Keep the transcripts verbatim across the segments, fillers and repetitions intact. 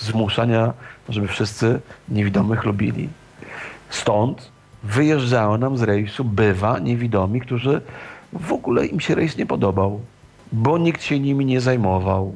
zmuszania, żeby wszyscy niewidomych lubili. Stąd wyjeżdżało nam z rejsu, bywa, niewidomi, którzy w ogóle im się rejs nie podobał, bo nikt się nimi nie zajmował,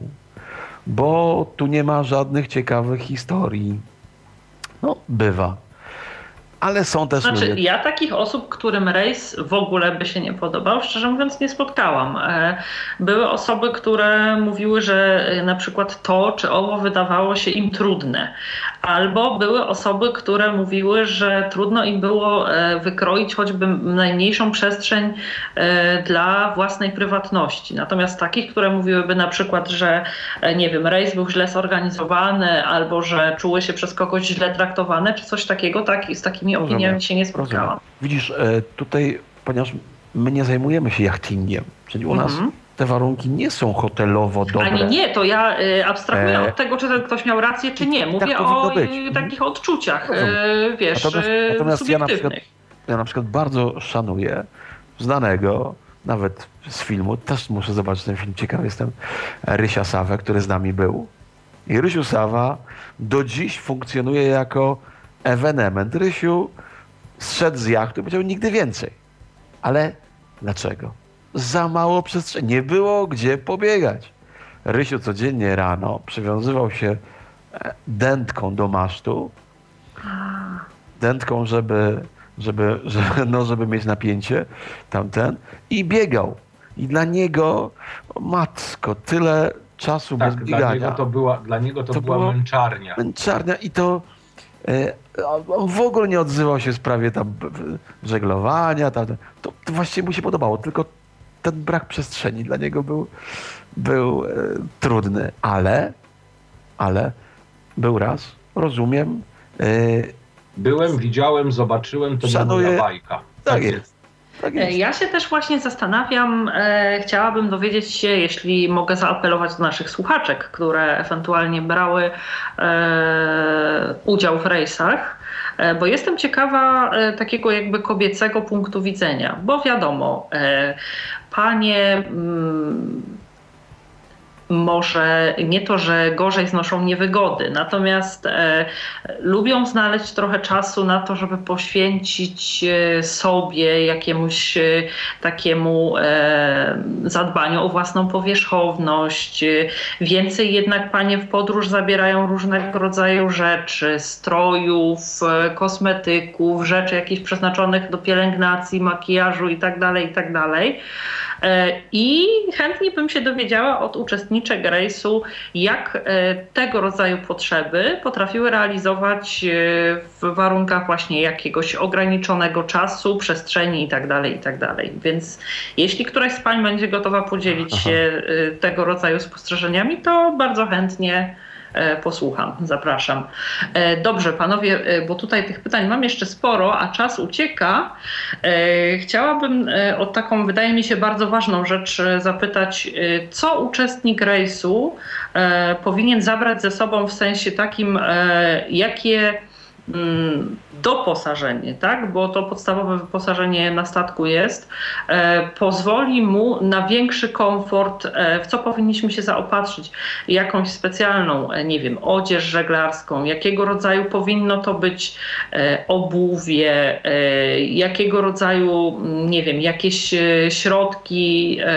bo tu nie ma żadnych ciekawych historii. No, bywa. Ale są też Znaczy, ludzie... ja takich osób, którym rejs w ogóle by się nie podobał, szczerze mówiąc nie spotkałam. Były osoby, które mówiły, że na przykład to czy owo wydawało się im trudne. Albo były osoby, które mówiły, że trudno im było wykroić choćby najmniejszą przestrzeń dla własnej prywatności. Natomiast takich, które mówiłyby na przykład, że nie wiem, rejs był źle zorganizowany, albo że czuły się przez kogoś źle traktowane, czy coś takiego, tak, z takimi opiniami się nie spotkałam. Rozumiem. Widzisz, tutaj, ponieważ my nie zajmujemy się jachtingiem, czyli u nas mm-hmm. te warunki nie są hotelowo dobre. Ani nie, to ja y, abstrahuję e... od tego, czy ten ktoś miał rację, czy nie. Mówię tak o y, takich odczuciach, y, wiesz, natomiast, natomiast subiektywnych. Ja na, przykład, ja na przykład bardzo szanuję znanego, nawet z filmu, też muszę zobaczyć ten film, ciekawy jestem, Rysia Sawę, który z nami był. I Rysiu Sawa do dziś funkcjonuje jako ewenement. Rysiu zszedł z jachtu i powiedział nigdy więcej. Ale dlaczego? Za mało przestrzeni. Nie było gdzie pobiegać. Rysiu codziennie rano przywiązywał się dętką do masztu. Dętką, żeby, żeby, żeby, no, żeby mieć napięcie tamten. I biegał. I dla niego, o matko, tyle czasu tak, bez biegania. Dla niego to była, dla niego to to była było męczarnia. Męczarnia i to e, on w ogóle nie odzywał się w sprawie tam żeglowania. Tam, to, to właściwie mu się podobało, tylko ten brak przestrzeni dla niego był, był e, trudny, ale, ale był raz, rozumiem. E, Byłem, widziałem, zobaczyłem, to szanuję, była bajka. Tak, tak jest. jest. Tak jest. Ja się też właśnie zastanawiam, e, chciałabym dowiedzieć się, jeśli mogę zaapelować do naszych słuchaczek, które ewentualnie brały e, udział w rejsach, e, bo jestem ciekawa e, takiego jakby kobiecego punktu widzenia, bo wiadomo, e, panie mm, może nie to, że gorzej znoszą niewygody, natomiast e, lubią znaleźć trochę czasu na to, żeby poświęcić e, sobie jakiemuś e, takiemu e, zadbaniu o własną powierzchowność. E, więcej jednak panie w podróż zabierają różnego rodzaju rzeczy, strojów, e, kosmetyków, rzeczy jakichś przeznaczonych do pielęgnacji, makijażu itd., itd. I chętnie bym się dowiedziała od uczestniczek rejsu, jak tego rodzaju potrzeby potrafiły realizować w warunkach właśnie jakiegoś ograniczonego czasu, przestrzeni itd., itd. Więc jeśli któraś z pań będzie gotowa podzielić się Aha. tego rodzaju spostrzeżeniami, to bardzo chętnie posłucham, zapraszam. Dobrze, panowie, bo tutaj tych pytań mam jeszcze sporo, a czas ucieka. Chciałabym o taką, wydaje mi się, bardzo ważną rzecz zapytać, co uczestnik rejsu powinien zabrać ze sobą w sensie takim, jakie doposażenie, tak? Bo to podstawowe wyposażenie na statku jest, e, pozwoli mu na większy komfort, e, w co powinniśmy się zaopatrzyć, jakąś specjalną, e, nie wiem, odzież żeglarską, jakiego rodzaju powinno to być e, obuwie, e, jakiego rodzaju, nie wiem, jakieś e, środki e,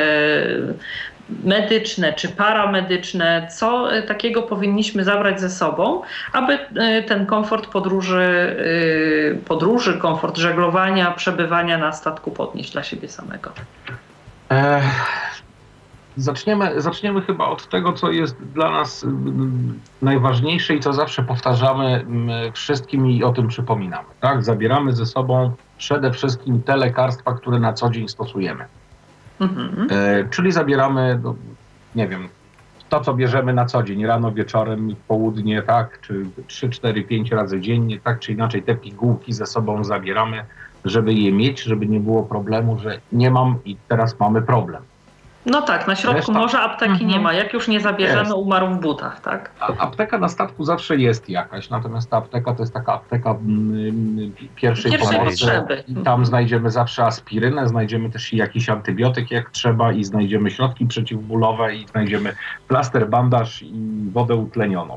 medyczne czy paramedyczne, co takiego powinniśmy zabrać ze sobą, aby ten komfort podróży, podróży, komfort żeglowania, przebywania na statku podnieść dla siebie samego. E, zaczniemy, zaczniemy chyba od tego, co jest dla nas najważniejsze i co zawsze powtarzamy wszystkim i o tym przypominamy. Tak? Zabieramy ze sobą przede wszystkim te lekarstwa, które na co dzień stosujemy. Mhm. E, czyli zabieramy, no, nie wiem, to co bierzemy na co dzień, rano, wieczorem, w południe, tak, czy trzy, cztery, pięć razy dziennie, tak czy inaczej te pigułki ze sobą zabieramy, żeby je mieć, żeby nie było problemu, że nie mam i teraz mamy problem. No tak, na środku Reszta... morza apteki mhm. nie ma, jak już nie zabierzemy, jest. Umarł w butach, tak? A, apteka na statku zawsze jest jakaś, natomiast ta apteka to jest taka apteka mm, pierwszej, pierwszej pomocy. potrzeby. I tam znajdziemy zawsze aspirynę, znajdziemy też jakiś antybiotyk jak trzeba i znajdziemy środki przeciwbólowe i znajdziemy plaster, bandaż i wodę utlenioną.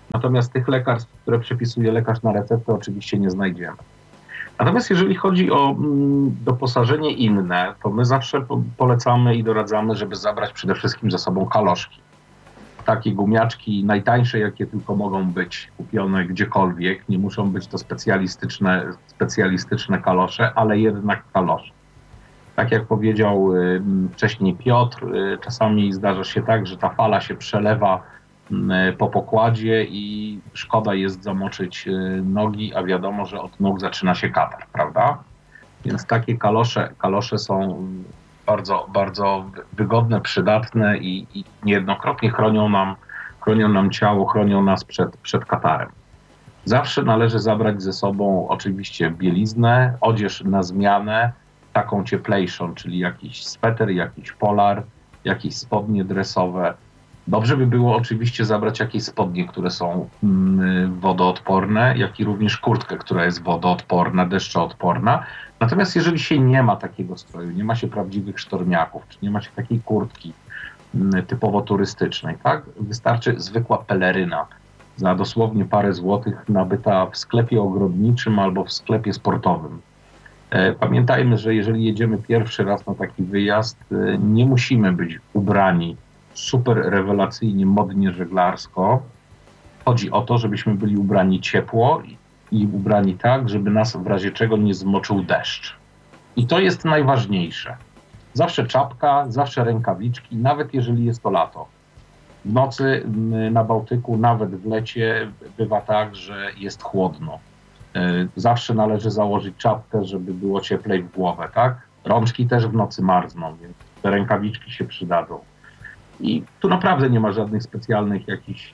Natomiast tych lekarstw, które przepisuje lekarz na receptę, oczywiście nie znajdziemy. Natomiast jeżeli chodzi o mm, doposażenie inne, to my zawsze po, polecamy i doradzamy, żeby zabrać przede wszystkim ze sobą kaloszki. Takie gumiaczki najtańsze, jakie tylko mogą być kupione gdziekolwiek. Nie muszą być to specjalistyczne, specjalistyczne kalosze, ale jednak kalosze. Tak jak powiedział y, wcześniej Piotr, y, czasami zdarza się tak, że ta fala się przelewa y, po pokładzie i szkoda jest zamoczyć y, nogi, a wiadomo, że od nóg zaczyna się katar, prawda? Więc takie kalosze, kalosze są bardzo, bardzo wygodne, przydatne i, i niejednokrotnie chronią nam, chronią nam ciało, chronią nas przed, przed katarem. Zawsze należy zabrać ze sobą oczywiście bieliznę, odzież na zmianę, taką cieplejszą, czyli jakiś sweter, jakiś polar, jakieś spodnie dresowe. Dobrze by było oczywiście zabrać jakieś spodnie, które są mm, wodoodporne, jak i również kurtkę, która jest wodoodporna, deszczoodporna. Natomiast jeżeli się nie ma takiego stroju, nie ma się prawdziwych sztormiaków, czy nie ma się takiej kurtki mm, typowo turystycznej, tak? Wystarczy zwykła peleryna za dosłownie parę złotych nabyta w sklepie ogrodniczym albo w sklepie sportowym. Pamiętajmy, że jeżeli jedziemy pierwszy raz na taki wyjazd, nie musimy być ubrani super rewelacyjnie, modnie, żeglarsko. Chodzi o to, żebyśmy byli ubrani ciepło i ubrani tak, żeby nas w razie czego nie zmoczył deszcz. I to jest najważniejsze. Zawsze czapka, zawsze rękawiczki, nawet jeżeli jest to lato. W nocy na Bałtyku, nawet w lecie bywa tak, że jest chłodno. Zawsze należy założyć czapkę, żeby było cieplej w głowę, tak? Rączki też w nocy marzną, więc te rękawiczki się przydadzą. I tu naprawdę nie ma żadnych specjalnych jakichś,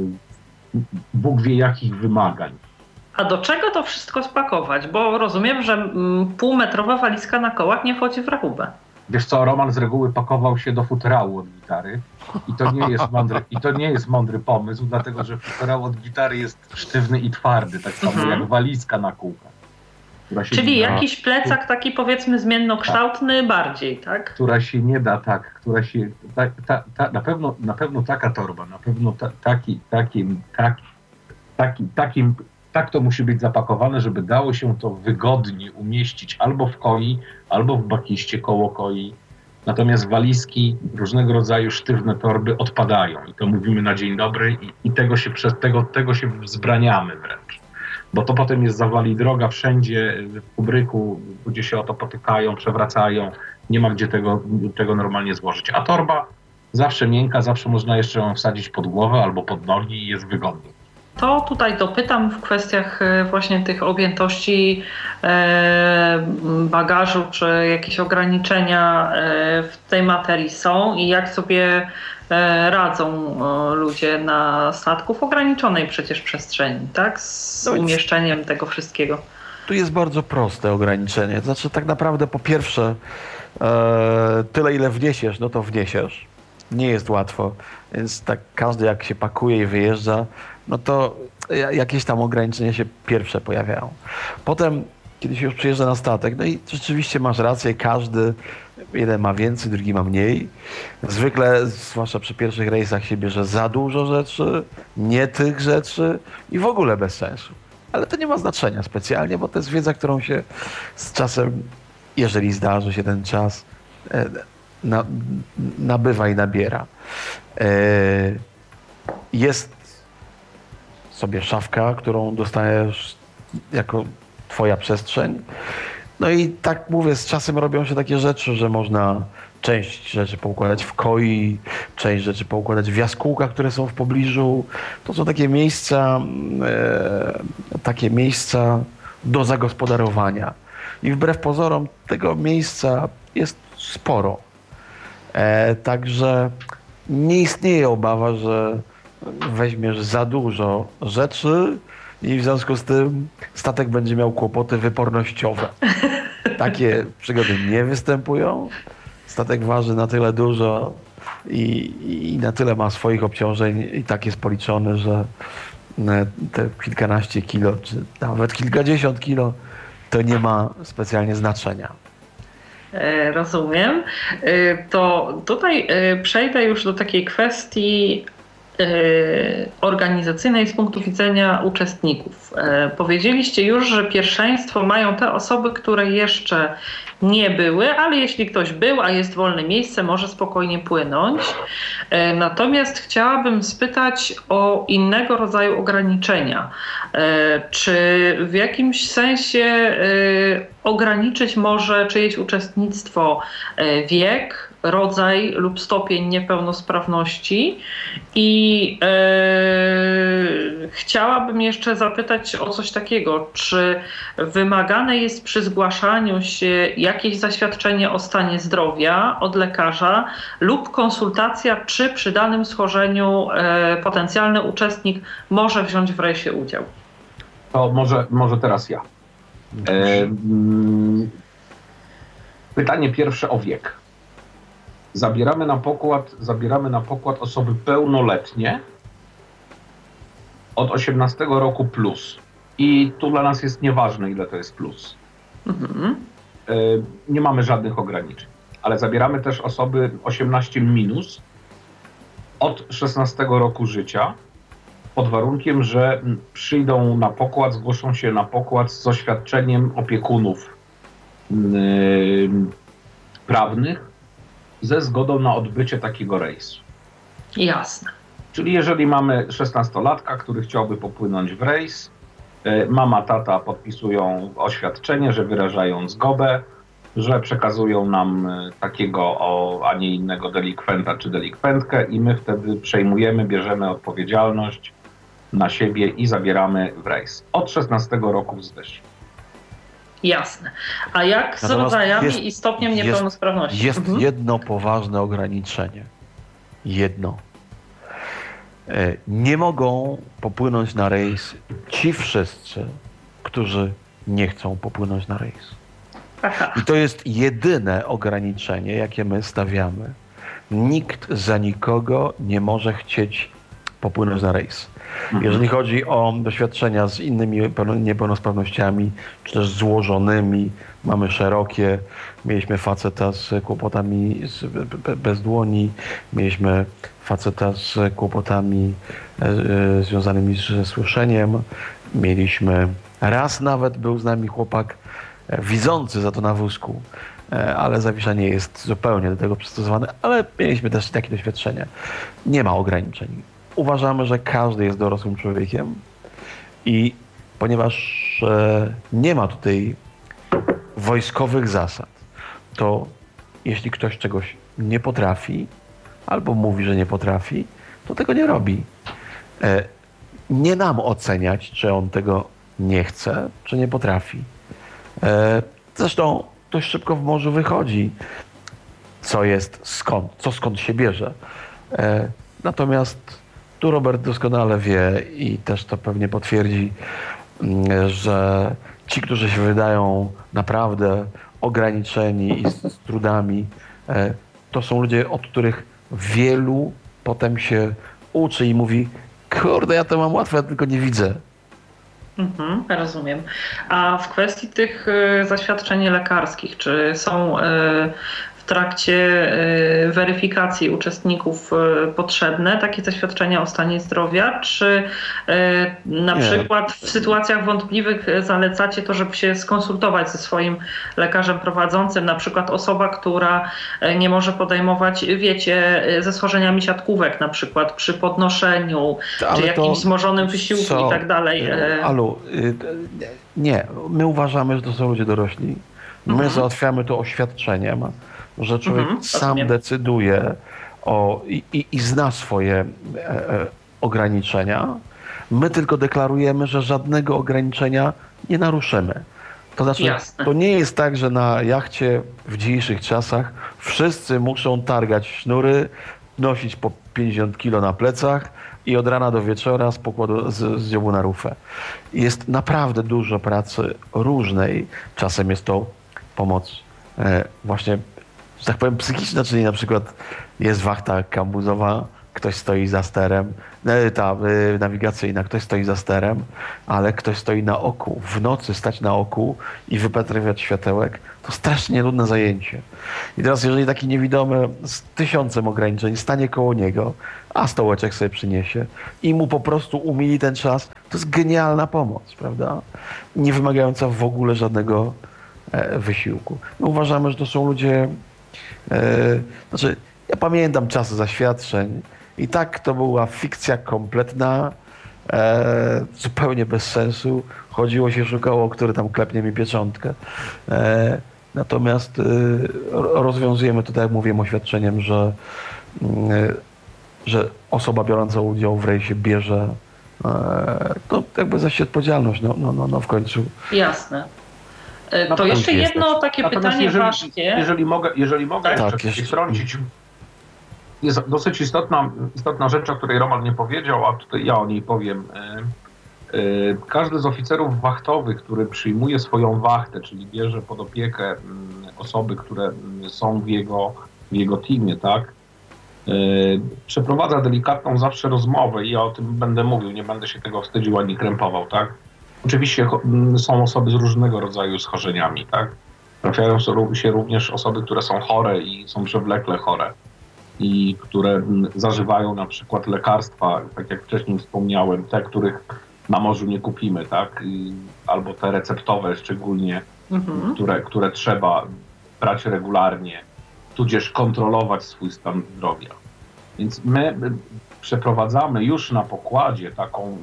Bóg wie jakich wymagań. A do czego to wszystko spakować? Bo rozumiem, że półmetrowa walizka na kołach nie wchodzi w rachubę. Wiesz co, Roman z reguły pakował się do futerału od gitary i to nie jest mądry, i to nie jest mądry pomysł, dlatego że futerał od gitary jest sztywny i twardy, tak samo mhm. jak walizka na kółkach. Czyli da, jakiś plecak taki powiedzmy zmiennokształtny tak, bardziej, tak? Która się nie da, tak, która się, ta, ta, ta, na, pewno, na pewno taka torba, na pewno ta, taki, takim, tak, taki, takim, tak to musi być zapakowane, żeby dało się to wygodnie umieścić albo w koi, albo w bakiście koło koi. Natomiast walizki, różnego rodzaju sztywne torby odpadają i to mówimy na dzień dobry i, i tego, się, tego, tego się wzbraniamy wręcz. Bo to potem jest zawali droga wszędzie, w kubryku, ludzie się o to potykają, przewracają, nie ma gdzie tego, tego normalnie złożyć. A torba zawsze miękka, zawsze można jeszcze ją wsadzić pod głowę albo pod nogi i jest wygodnie. To tutaj dopytam w kwestiach właśnie tych objętości bagażu, czy jakieś ograniczenia w tej materii są i jak sobie radzą ludzie na statku w ograniczonej przecież przestrzeni, tak? Z no umieszczeniem tego wszystkiego. Tu jest bardzo proste ograniczenie. To znaczy tak naprawdę po pierwsze e, tyle ile wniesiesz, no to wniesiesz. Nie jest łatwo, więc tak każdy jak się pakuje i wyjeżdża, no to jakieś tam ograniczenia się pierwsze pojawiają. Potem, kiedy się już przyjeżdża na statek, no i rzeczywiście masz rację, każdy, jeden ma więcej, drugi ma mniej. Zwykle, zwłaszcza przy pierwszych rejsach, się bierze za dużo rzeczy, nie tych rzeczy i w ogóle bez sensu. Ale to nie ma znaczenia specjalnie, bo to jest wiedza, którą się z czasem, jeżeli zdarzy się ten czas, na, nabywa i nabiera. Jest sobie szafka, którą dostajesz jako twoja przestrzeń. No i tak mówię, z czasem robią się takie rzeczy, że można część rzeczy poukładać w koi, część rzeczy poukładać w jaskółkach, które są w pobliżu. To są takie miejsca, e, takie miejsca do zagospodarowania. I wbrew pozorom tego miejsca jest sporo. E, także nie istnieje obawa, że weźmiesz za dużo rzeczy i w związku z tym statek będzie miał kłopoty wypornościowe. Takie przygody nie występują. Statek waży na tyle dużo i, i na tyle ma swoich obciążeń i tak jest policzony, że te kilkanaście kilo, czy nawet kilkadziesiąt kilo to nie ma specjalnie znaczenia. Rozumiem. To tutaj przejdę już do takiej kwestii organizacyjnej z punktu widzenia uczestników. Powiedzieliście już, że pierwszeństwo mają te osoby, które jeszcze nie były, ale jeśli ktoś był, a jest wolne miejsce, może spokojnie płynąć. Natomiast chciałabym spytać o innego rodzaju ograniczenia. Czy w jakimś sensie ograniczyć może czyjeś uczestnictwo wiek, rodzaj lub stopień niepełnosprawności? I e, chciałabym jeszcze zapytać o coś takiego, czy wymagane jest przy zgłaszaniu się jakieś zaświadczenie o stanie zdrowia od lekarza lub konsultacja, czy przy danym schorzeniu e, potencjalny uczestnik może wziąć w rejsie udział? To może, może teraz ja. E, mm, pytanie pierwsze o wiek. Zabieramy na pokład, zabieramy na pokład osoby pełnoletnie od osiemnastego roku plus. I tu dla nas jest nieważne, ile to jest plus. Mhm. Y, nie mamy żadnych ograniczeń. Ale zabieramy też osoby osiemnaście minus od szesnastego roku życia, pod warunkiem, że przyjdą na pokład, zgłoszą się na pokład z oświadczeniem opiekunów yy, prawnych, ze zgodą na odbycie takiego rejsu. Jasne. Czyli jeżeli mamy szesnastolatka, który chciałby popłynąć w rejs, mama, tata podpisują oświadczenie, że wyrażają zgodę, że przekazują nam takiego, o, a nie innego delikwenta czy delikwentkę i my wtedy przejmujemy, bierzemy odpowiedzialność na siebie i zabieramy w rejs. Od szesnastego roku wzwyż. Jasne. A jak z Natomiast rodzajami jest, i stopniem jest, niepełnosprawności? Jest mhm. jedno poważne ograniczenie. Jedno. Nie mogą popłynąć na rejs ci wszyscy, którzy nie chcą popłynąć na rejs. Aha. I to jest jedyne ograniczenie, jakie my stawiamy. Nikt za nikogo nie może chcieć popłynąć na rejs. Mhm. Jeżeli chodzi o doświadczenia z innymi niepełnosprawnościami, czy też złożonymi, mamy szerokie. Mieliśmy faceta z kłopotami z, bez dłoni, mieliśmy faceta z kłopotami e, związanymi ze słyszeniem, mieliśmy, raz nawet był z nami chłopak e, widzący za to na wózku, e, ale zawieszenie jest zupełnie do tego przystosowane, ale mieliśmy też takie doświadczenia. Nie ma ograniczeń. Uważamy, że każdy jest dorosłym człowiekiem i ponieważ e, nie ma tutaj wojskowych zasad, to jeśli ktoś czegoś nie potrafi albo mówi, że nie potrafi, to tego nie robi. E, nie nam oceniać, czy on tego nie chce, czy nie potrafi. E, zresztą dość szybko w morzu wychodzi, co jest skąd, co skąd się bierze. E, natomiast tu Robert doskonale wie i też to pewnie potwierdzi, że ci, którzy się wydają naprawdę ograniczeni i z, z trudami, to są ludzie, od których wielu potem się uczy i mówi: kurde, ja to mam łatwe, ja tylko nie widzę. Mhm, rozumiem. A w kwestii tych y, zaświadczeń lekarskich, czy są y, w trakcie y, weryfikacji uczestników y, potrzebne takie zaświadczenia o stanie zdrowia, czy y, na nie. przykład w sytuacjach wątpliwych zalecacie to, żeby się skonsultować ze swoim lekarzem prowadzącym, na przykład osoba, która nie może podejmować, wiecie, ze schorzeniami siatkówek, na przykład przy podnoszeniu, ale czy jakimś wzmożonym wysiłku co? i tak dalej. Alu, nie, my uważamy, że to są ludzie dorośli. My mhm. załatwiamy to oświadczeniem, że człowiek mhm, sam rozumiem. decyduje o, i, i, i zna swoje e, e, ograniczenia. My tylko deklarujemy, że żadnego ograniczenia nie naruszymy. To znaczy, Jasne. to nie jest tak, że na jachcie w dzisiejszych czasach wszyscy muszą targać sznury, nosić po pięćdziesiąt kilo na plecach i od rana do wieczora z pokładu z, z dziobu na rufę. Jest naprawdę dużo pracy różnej. Czasem jest to pomoc e, właśnie, że tak powiem, psychiczna, czyli na przykład jest wachta kambuzowa, ktoś stoi za sterem, ta nawigacyjna, ktoś stoi za sterem, ale ktoś stoi na oku. W nocy stać na oku i wypatrywać światełek, to strasznie nudne zajęcie. I teraz jeżeli taki niewidomy z tysiącem ograniczeń stanie koło niego, a stołeczek sobie przyniesie i mu po prostu umili ten czas, to jest genialna pomoc, prawda? Nie wymagająca w ogóle żadnego e, wysiłku. My uważamy, że to są ludzie... E, znaczy, ja pamiętam czasy zaświadczeń i tak to była fikcja kompletna, e, zupełnie bez sensu. Chodziło się, szukało, który tam klepnie mi pieczątkę. E, natomiast e, rozwiązujemy tutaj, jak mówiłem, oświadczeniem, że, e, że osoba biorąca udział w rejsie bierze e, to jakby za się odpowiedzialność, no, no, no, no w końcu. Jasne. E, to jeszcze jedno takie Natomiast pytanie jeżeli, ważkie. Jeżeli mogę, jeżeli mogę tak, jeszcze, jeszcze wtrącić, jest dosyć istotna, istotna rzecz, o której Roman nie powiedział, a tutaj ja o niej powiem. Każdy z oficerów wachtowych, który przyjmuje swoją wachtę, czyli bierze pod opiekę osoby, które są w jego, w jego teamie, tak, przeprowadza delikatną zawsze rozmowę i ja o tym będę mówił, nie będę się tego wstydził ani krępował, tak. Oczywiście są osoby z różnego rodzaju schorzeniami, tak. Trafiają się również osoby, które są chore i są przewlekle chore i które zażywają na przykład lekarstwa, tak jak wcześniej wspomniałem, te, których na morzu nie kupimy, tak? Albo te receptowe szczególnie, mhm. które, które trzeba brać regularnie, tudzież kontrolować swój stan zdrowia. Więc my przeprowadzamy już na pokładzie taką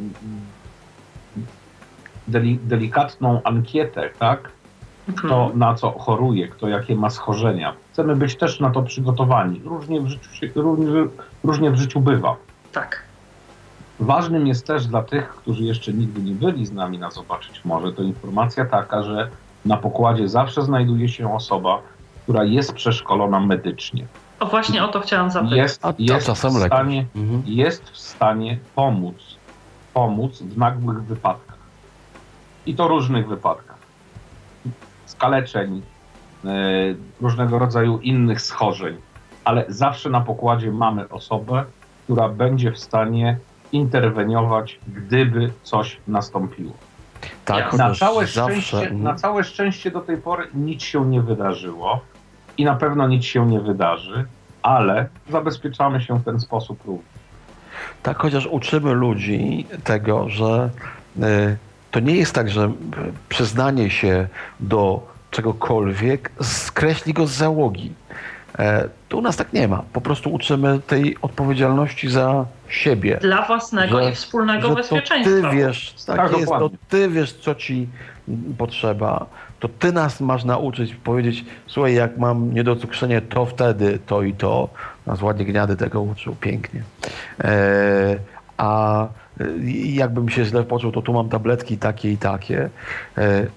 deli, delikatną ankietę, tak? Kto na co choruje, kto jakie ma schorzenia. Chcemy być też na to przygotowani. Różnie w życiu, różnie, różnie w życiu bywa. Tak. Ważnym jest też dla tych, którzy jeszcze nigdy nie byli z nami na Zobaczyć Morze, to informacja taka, że na pokładzie zawsze znajduje się osoba, która jest przeszkolona medycznie. O właśnie o to chciałam zapytać. Jest, jest, w, stanie, mhm. jest w stanie pomóc, pomóc w nagłych wypadkach. I to różnych wypadkach. Skaleczeń, yy, różnego rodzaju innych schorzeń. Ale zawsze na pokładzie mamy osobę, która będzie w stanie interweniować, gdyby coś nastąpiło. Tak, na, całe zawsze... szczęście, na całe szczęście do tej pory nic się nie wydarzyło i na pewno nic się nie wydarzy, ale zabezpieczamy się w ten sposób również. Tak, chociaż uczymy ludzi tego, że y, to nie jest tak, że przyznanie się do czegokolwiek skreśli go z załogi. E, to u nas tak nie ma. Po prostu uczymy tej odpowiedzialności za siebie. Dla własnego że, i wspólnego że bezpieczeństwa. To ty wiesz, tak, tak jest, to ty wiesz, co ci potrzeba. To ty nas masz nauczyć, powiedzieć, słuchaj, jak mam niedocukrzenie, to wtedy to i to. Nas ładnie Gniady tego uczył, pięknie. E, a jakbym się źle poczuł, to tu mam tabletki takie i takie. E,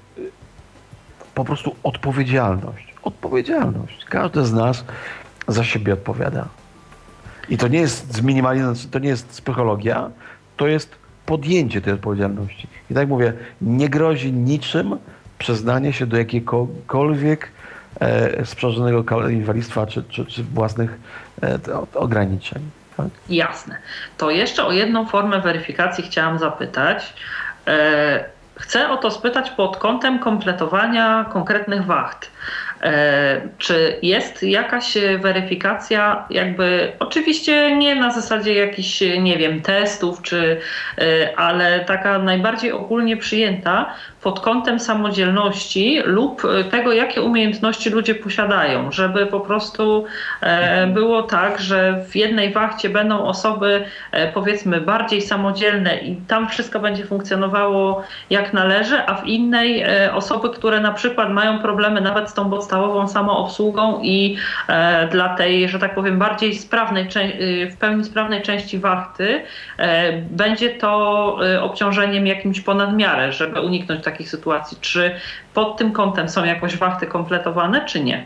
po prostu odpowiedzialność. Odpowiedzialność. Każdy z nas za siebie odpowiada. I to nie jest zminimalizacja, to nie jest psychologia, to jest podjęcie tej odpowiedzialności. I tak mówię, nie grozi niczym przyznanie się do jakiegokolwiek e, sprzężonego inwalidztwa czy, czy, czy własnych e, ograniczeń. Tak? Jasne. To jeszcze o jedną formę weryfikacji chciałam zapytać. E, chcę o to spytać pod kątem kompletowania konkretnych wacht. E, czy jest jakaś weryfikacja, jakby oczywiście nie na zasadzie jakichś, nie wiem, testów, czy, e, ale taka najbardziej ogólnie przyjęta pod kątem samodzielności lub tego, jakie umiejętności ludzie posiadają, żeby po prostu e, było tak, że w jednej wachcie będą osoby e, powiedzmy bardziej samodzielne i tam wszystko będzie funkcjonowało jak należy, a w innej e, osoby, które na przykład mają problemy nawet z tą podstawową samoobsługą i e, dla tej, że tak powiem, bardziej sprawnej, w pełni sprawnej części wachty e, będzie to e, obciążeniem jakimś ponad miarę, żeby uniknąć takich sytuacji. Czy pod tym kątem są jakoś wachty kompletowane, czy nie?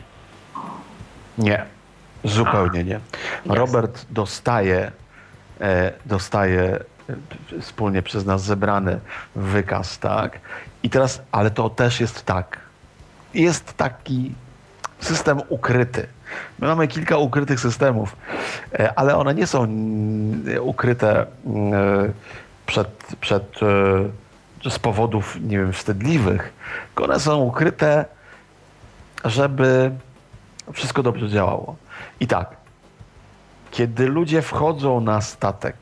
Nie, zupełnie nie. Robert dostaje, e, dostaje e, wspólnie przez nas zebrany wykaz, tak? I teraz, ale to też jest tak. Jest taki system ukryty. My mamy kilka ukrytych systemów, ale one nie są ukryte przed, przed, z powodów, nie wiem, wstydliwych, tylko one są ukryte, żeby wszystko dobrze działało. I tak, kiedy ludzie wchodzą na statek,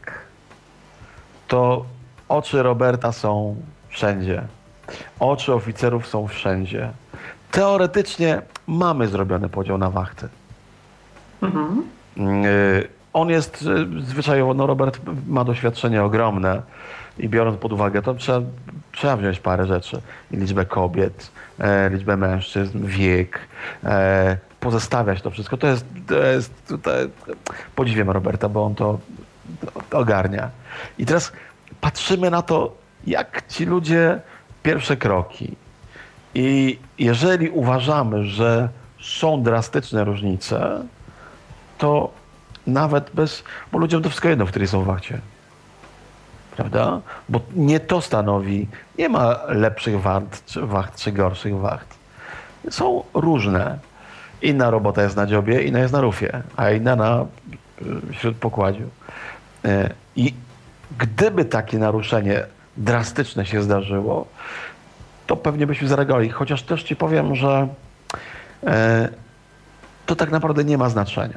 to oczy Roberta są wszędzie. Oczy oficerów są wszędzie. Teoretycznie mamy zrobiony podział na wachty. Mhm. On jest zwyczajowo, no Robert ma doświadczenie ogromne i biorąc pod uwagę to trzeba, trzeba wziąć parę rzeczy. Liczbę kobiet, liczbę mężczyzn, wiek, pozestawiać to wszystko. To jest, to jest tutaj, podziwiam Roberta, bo on to, to ogarnia. I teraz patrzymy na to, jak ci ludzie pierwsze kroki. I jeżeli uważamy, że są drastyczne różnice, to nawet bez... Bo ludziom to wszystko jedno, w której są w wachcie. Prawda? Bo nie to stanowi... Nie ma lepszych wacht czy, wacht, czy gorszych wacht. Są różne. Inna robota jest na dziobie, inna jest na rufie, a inna na śródpokładziu. I gdyby takie naruszenie drastyczne się zdarzyło, to pewnie byśmy zareagowali. Chociaż też ci powiem, że e, to tak naprawdę nie ma znaczenia.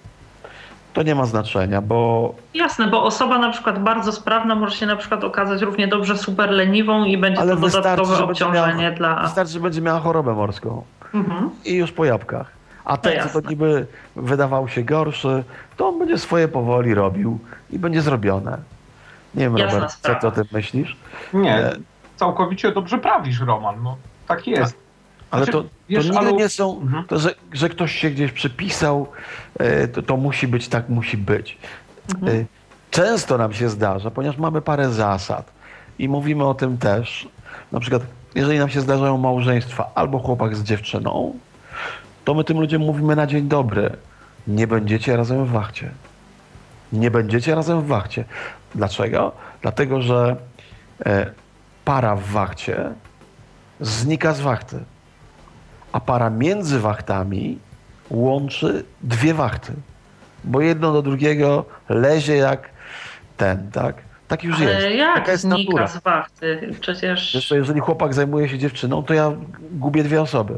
To nie ma znaczenia, bo... Jasne, bo osoba na przykład bardzo sprawna może się na przykład okazać równie dobrze super leniwą i będzie Ale to dodatkowe obciążenie miała, dla... Wystarczy, że będzie miała chorobę morską. Mhm. I już po jabłkach. A ten, co to niby wydawał się gorszy, to on będzie swoje powoli robił i będzie zrobione. Nie wiem, Jasna Robert, sprawa. co ty o tym myślisz? Nie, e... całkowicie dobrze prawisz, Roman. No, tak jest. Ale znaczy, to, wiesz, to nigdy ale... nie są, mhm. to, że, że ktoś się gdzieś przypisał, to, to musi być, tak musi być. Mhm. Często nam się zdarza, ponieważ mamy parę zasad i mówimy o tym też, na przykład jeżeli nam się zdarzają małżeństwa albo chłopak z dziewczyną, to my tym ludziom mówimy na dzień dobry, nie będziecie razem w wachcie. Nie będziecie razem w wachcie. Dlaczego? Dlatego, że e, para w wachcie znika z wachty, a para między wachtami łączy dwie wachty, bo jedno do drugiego lezie jak ten, tak? Tak już Ale jest. jak Taka jest znika natura. z wachty? Przecież... Wiesz co, jeżeli chłopak zajmuje się dziewczyną, to ja gubię dwie osoby.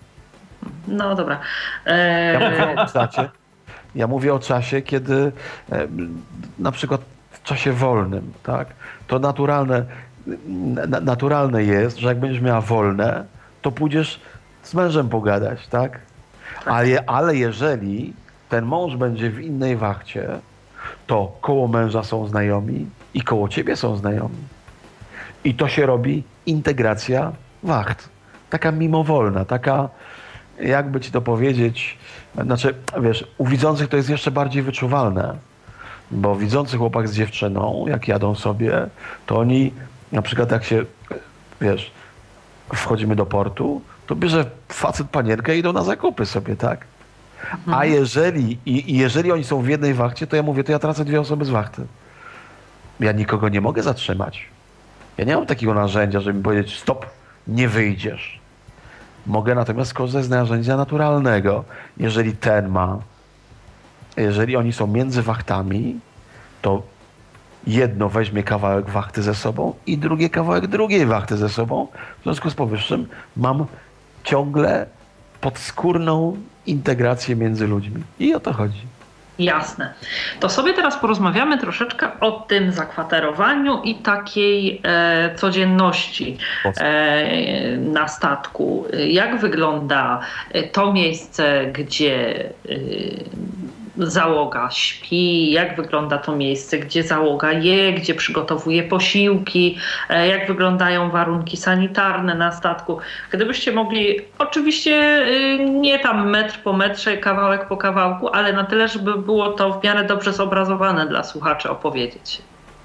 No dobra. E... Ja mówię o czasie, ja mówię o czasie, kiedy e, na przykład w czasie wolnym, tak? To naturalne, na, naturalne jest, że jak będziesz miała wolne, to pójdziesz z mężem pogadać, tak? Ale, ale jeżeli ten mąż będzie w innej wachcie, to koło męża są znajomi i koło ciebie są znajomi. I to się robi integracja wacht. Taka mimowolna, taka, jakby ci to powiedzieć, znaczy, wiesz, u widzących to jest jeszcze bardziej wyczuwalne, bo widzący chłopak z dziewczyną, jak jadą sobie, to oni, na przykład jak się, wiesz, wchodzimy do portu, to bierze facet panienkę i idą na zakupy sobie, tak? A jeżeli, i, i jeżeli oni są w jednej wachcie, to ja mówię, to ja tracę dwie osoby z wachty. Ja nikogo nie mogę zatrzymać. Ja nie mam takiego narzędzia, żeby mi powiedzieć, stop, nie wyjdziesz. Mogę natomiast skorzystać z narzędzia naturalnego. Jeżeli ten ma, jeżeli oni są między wachtami, to jedno weźmie kawałek wachty ze sobą i drugie kawałek drugiej wachty ze sobą. W związku z powyższym mam ciągle podskórną integrację między ludźmi. I o to chodzi. Jasne. To sobie teraz porozmawiamy troszeczkę o tym zakwaterowaniu i takiej e, codzienności e, na statku. Jak wygląda to miejsce, gdzie e, załoga śpi, jak wygląda to miejsce, gdzie załoga je, gdzie przygotowuje posiłki, e, jak wyglądają warunki sanitarne na statku. Gdybyście mogli, oczywiście e, nie tam metr po metrze, kawałek po kawałku, ale na tyle, żeby było to w miarę dobrze zobrazowane dla słuchaczy, opowiedzieć.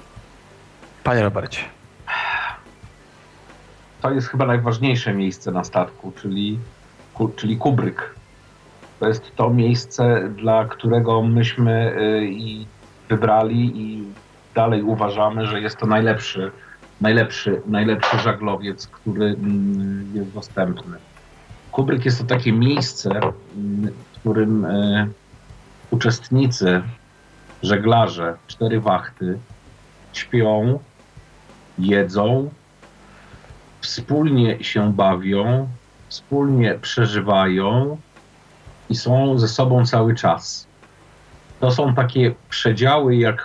Panie Robercie. To jest chyba najważniejsze miejsce na statku, czyli, czyli kubryk. To jest to miejsce, dla którego myśmy i wybrali i dalej uważamy, że jest to najlepszy, najlepszy, najlepszy żaglowiec, który jest dostępny. Kubryk jest to takie miejsce, którym y, uczestnicy, żeglarze, cztery wachty śpią, jedzą, wspólnie się bawią, wspólnie przeżywają i są ze sobą cały czas. To są takie przedziały jak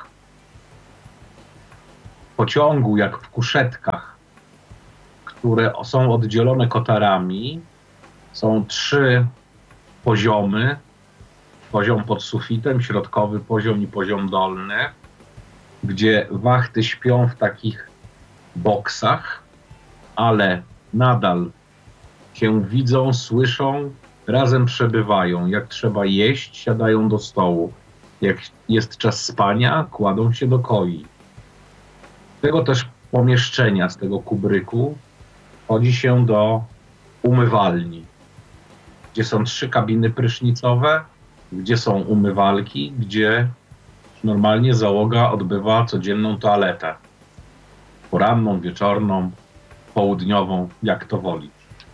w pociągu, jak w kuszetkach, które są oddzielone kotarami. Są trzy poziomy. Poziom pod sufitem, środkowy poziom i poziom dolny, gdzie wachty śpią w takich boksach, ale nadal się widzą, słyszą, razem przebywają. Jak trzeba jeść, siadają do stołu. Jak jest czas spania, kładą się do koi. Z tego też pomieszczenia, z tego kubryku chodzi się do umywalni, gdzie są trzy kabiny prysznicowe, gdzie są umywalki, gdzie normalnie załoga odbywa codzienną toaletę. Poranną, wieczorną, południową, jak to woli.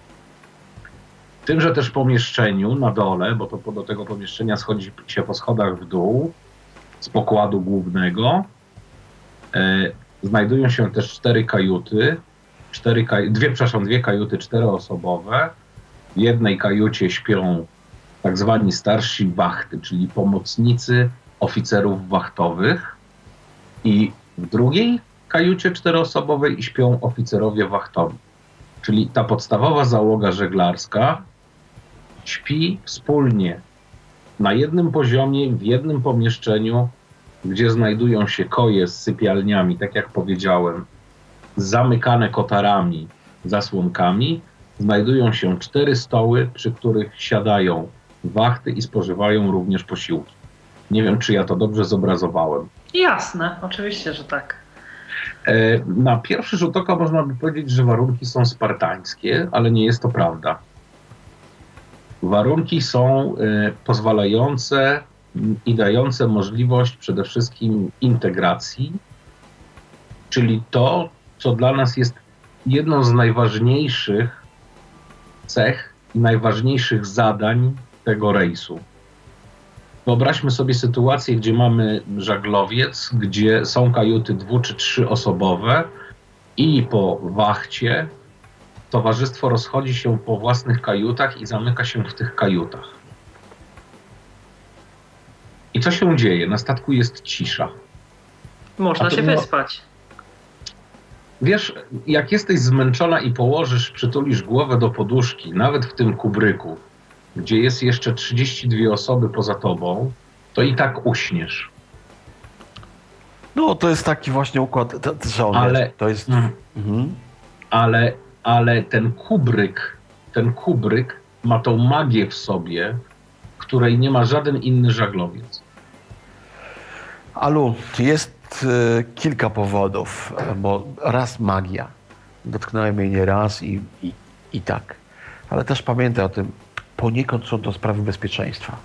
W tymże też pomieszczeniu na dole, bo to do tego pomieszczenia schodzi się po schodach w dół, z pokładu głównego, e, znajdują się też cztery kajuty, cztery kaj- dwie, przepraszam, dwie kajuty czteroosobowe. W jednej kajucie śpią tak zwani starsi wachty, czyli pomocnicy oficerów wachtowych, i w drugiej kajucie czteroosobowej śpią oficerowie wachtowi. Czyli ta podstawowa załoga żeglarska śpi wspólnie na jednym poziomie, w jednym pomieszczeniu, gdzie znajdują się koje z sypialniami, tak jak powiedziałem, zamykane kotarami, zasłonkami. Znajdują się cztery stoły, przy których siadają wachty i spożywają również posiłki. Nie wiem, czy ja to dobrze zobrazowałem. Jasne, oczywiście, że tak. Na pierwszy rzut oka można by powiedzieć, że warunki są spartańskie, ale nie jest to prawda. Warunki są pozwalające i dające możliwość przede wszystkim integracji, czyli to, co dla nas jest jedną z najważniejszych cech i najważniejszych zadań tego rejsu. Wyobraźmy sobie sytuację, gdzie mamy żaglowiec, gdzie są kajuty dwu- czy trzyosobowe i po wachcie towarzystwo rozchodzi się po własnych kajutach i zamyka się w tych kajutach. I co się dzieje? Na statku jest cisza. Można się no, wyspać. Wiesz, jak jesteś zmęczona i położysz, przytulisz głowę do poduszki, nawet w tym kubryku, gdzie jest jeszcze trzydzieści dwie osoby poza tobą, to i tak uśniesz. No, to jest taki właśnie układ, że on ale, jest, to jest... Mm, mhm. ale, ale ten kubryk, ten kubryk ma tą magię w sobie, której nie ma żaden inny żaglowiec. Alu, jest y, kilka powodów, bo raz magia. Dotknąłem jej nie raz i, i, i tak. Ale też pamiętaj o tym, poniekąd są to sprawy bezpieczeństwa.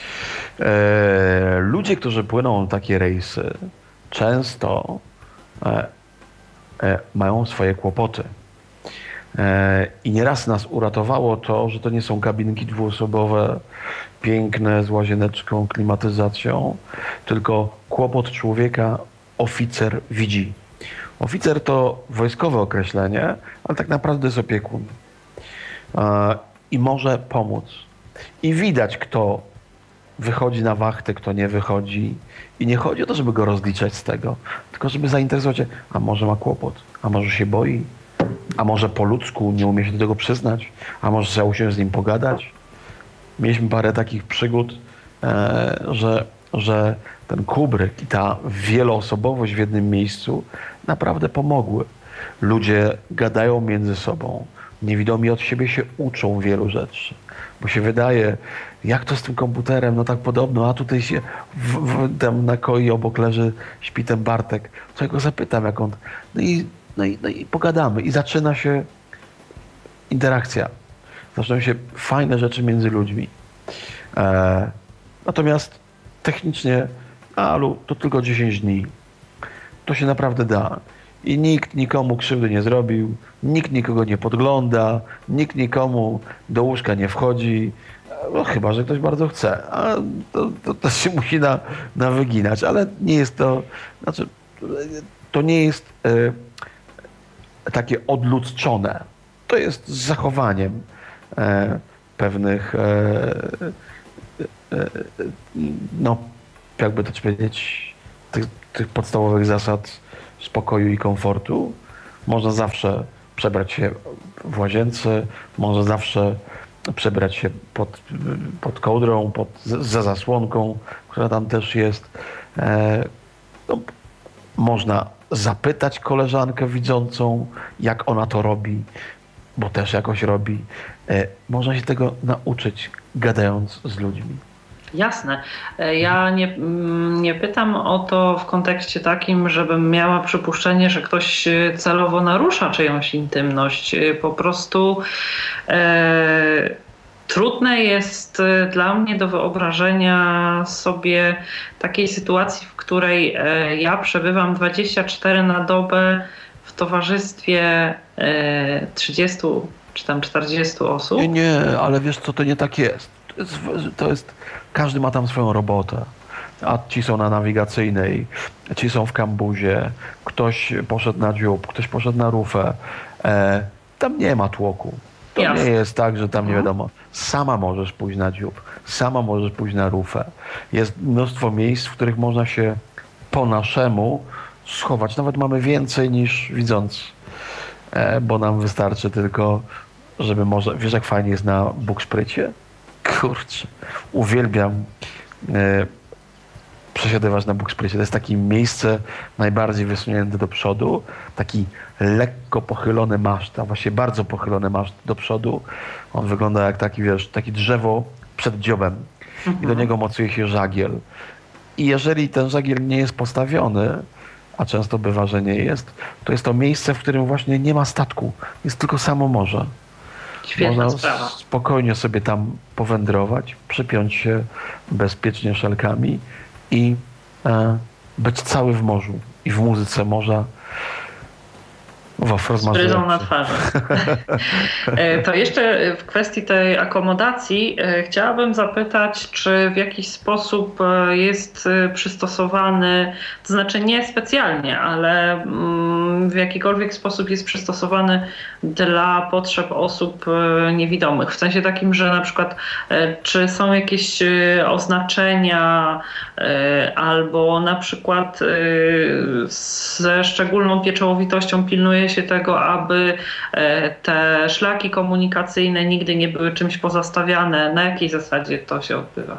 E, ludzie, którzy płyną takie rejsy, często e, e, mają swoje kłopoty. E, I nieraz nas uratowało to, że to nie są kabinki dwuosobowe, piękne, z łazieneczką, klimatyzacją, tylko kłopot człowieka oficer widzi. Oficer to wojskowe określenie, ale tak naprawdę jest opiekun. E, I może pomóc. I widać, kto wychodzi na wachtę, kto nie wychodzi. I nie chodzi o to, żeby go rozliczać z tego, tylko żeby zainteresować się, a może ma kłopot, a może się boi, a może po ludzku nie umie się do tego przyznać, a może chciał się z nim pogadać. Mieliśmy parę takich przygód, e, że, że ten kubryk i ta wieloosobowość w jednym miejscu naprawdę pomogły. Ludzie gadają między sobą. Niewidomi od siebie się uczą wielu rzeczy, bo się wydaje, jak to z tym komputerem, no tak podobno, a tutaj się w, w, tam na koi obok leży, śpi ten Bartek, to ja go zapytam, jak on, no i, no i, no i pogadamy i zaczyna się interakcja, zaczynają się fajne rzeczy między ludźmi. E, natomiast technicznie, Alu, to tylko dziesięć dni, to się naprawdę da i nikt nikomu krzywdy nie zrobił, nikt nikogo nie podgląda, nikt nikomu do łóżka nie wchodzi, no chyba że ktoś bardzo chce, a to, to, to się musi na, nawyginać, ale nie jest to, znaczy to nie jest e, takie odludzczone. To jest z zachowaniem e, pewnych e, e, no jakby to powiedzieć tych, tych podstawowych zasad spokoju i komfortu. Można zawsze przebrać się w łazience, można zawsze przebrać się pod, pod kołdrą, pod, za zasłonką, która tam też jest. E, no, można zapytać koleżankę widzącą, jak ona to robi, bo też jakoś robi. E, można się tego nauczyć, gadając z ludźmi. Jasne. Ja nie, nie pytam o to w kontekście takim, żebym miała przypuszczenie, że ktoś celowo narusza czyjąś intymność. Po prostu e, trudne jest dla mnie do wyobrażenia sobie takiej sytuacji, w której e, ja przebywam dwadzieścia cztery na dobę w towarzystwie e, trzydziestu czy tam czterdziestu osób. Nie, nie, ale wiesz co, to nie tak jest. To jest, to jest każdy ma tam swoją robotę. A ci są na nawigacyjnej, ci są w kambuzie, ktoś poszedł na dziób, ktoś poszedł na rufę. E, tam nie ma tłoku. To Jasne. Nie jest tak, że tam nie wiadomo. Sama możesz pójść na dziób, sama możesz pójść na rufę. Jest mnóstwo miejsc, w których można się po naszemu schować. Nawet mamy więcej niż widząc, e, bo nam wystarczy tylko, żeby może... Wiesz, jak fajnie jest na Bukszprycie? Kurczę, uwielbiam e, przesiadywać na Bukszprycie. To jest takie miejsce najbardziej wysunięte do przodu, taki lekko pochylony maszt, a właściwie bardzo pochylony maszt do przodu. On wygląda jak taki, wiesz, takie drzewo przed dziobem mhm. i do niego mocuje się żagiel. I jeżeli ten żagiel nie jest postawiony, a często bywa, że nie jest, to jest to miejsce, w którym właśnie nie ma statku, jest tylko samo morze. Świetna Można sprawa. spokojnie sobie tam powędrować, przypiąć się bezpiecznie szelkami i e, być cały w morzu i w muzyce morza. Z bryzą na twarzy. To jeszcze w kwestii tej akomodacji chciałabym zapytać, czy w jakiś sposób jest przystosowany, to znaczy nie specjalnie, ale w jakikolwiek sposób jest przystosowany dla potrzeb osób niewidomych. W sensie takim, że na przykład czy są jakieś oznaczenia albo na przykład ze szczególną pieczołowitością pilnuje się tego, aby te szlaki komunikacyjne nigdy nie były czymś pozastawiane. Na jakiej zasadzie to się odbywa?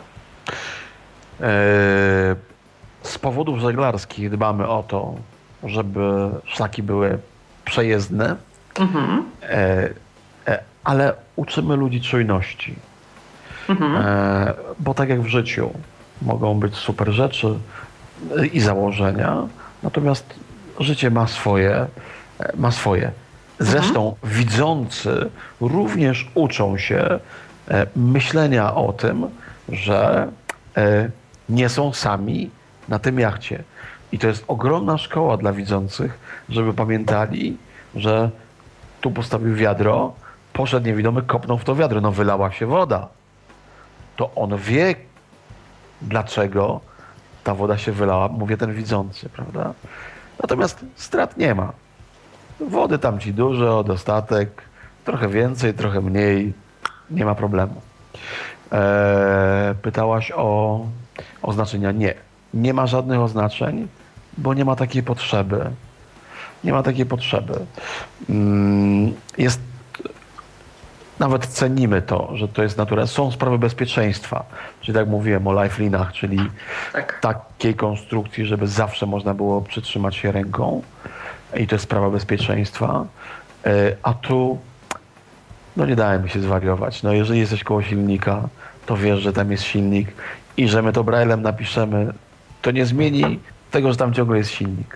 Z powodów żeglarskich dbamy o to, żeby szlaki były przejezdne, mhm. ale uczymy ludzi czujności. Mhm. Bo tak jak w życiu mogą być super rzeczy i założenia, natomiast życie ma swoje ma swoje. Zresztą mhm. widzący również uczą się e, myślenia o tym, że e, nie są sami na tym jachcie. I to jest ogromna szkoła dla widzących, żeby pamiętali, że tu postawił wiadro, poszedł niewidomy, kopnął w to wiadro, no wylała się woda. To on wie, dlaczego ta woda się wylała, mówię ten widzący, prawda? Natomiast strat nie ma. Wody tam ci dużo, dostatek, trochę więcej, trochę mniej, nie ma problemu. Eee, pytałaś o oznaczenia. Nie, nie ma żadnych oznaczeń, bo nie ma takiej potrzeby. Nie ma takiej potrzeby. Jest, nawet cenimy to, że to jest naturalne. Są sprawy bezpieczeństwa, czyli tak mówiłem o lifelinach, czyli tak. takiej konstrukcji, żeby zawsze można było przytrzymać się ręką. I to jest sprawa bezpieczeństwa. A tu no nie dałem się zwariować. No jeżeli jesteś koło silnika, to wiesz, że tam jest silnik i że my to braillem napiszemy, to nie zmieni tego, że tam ciągle jest silnik.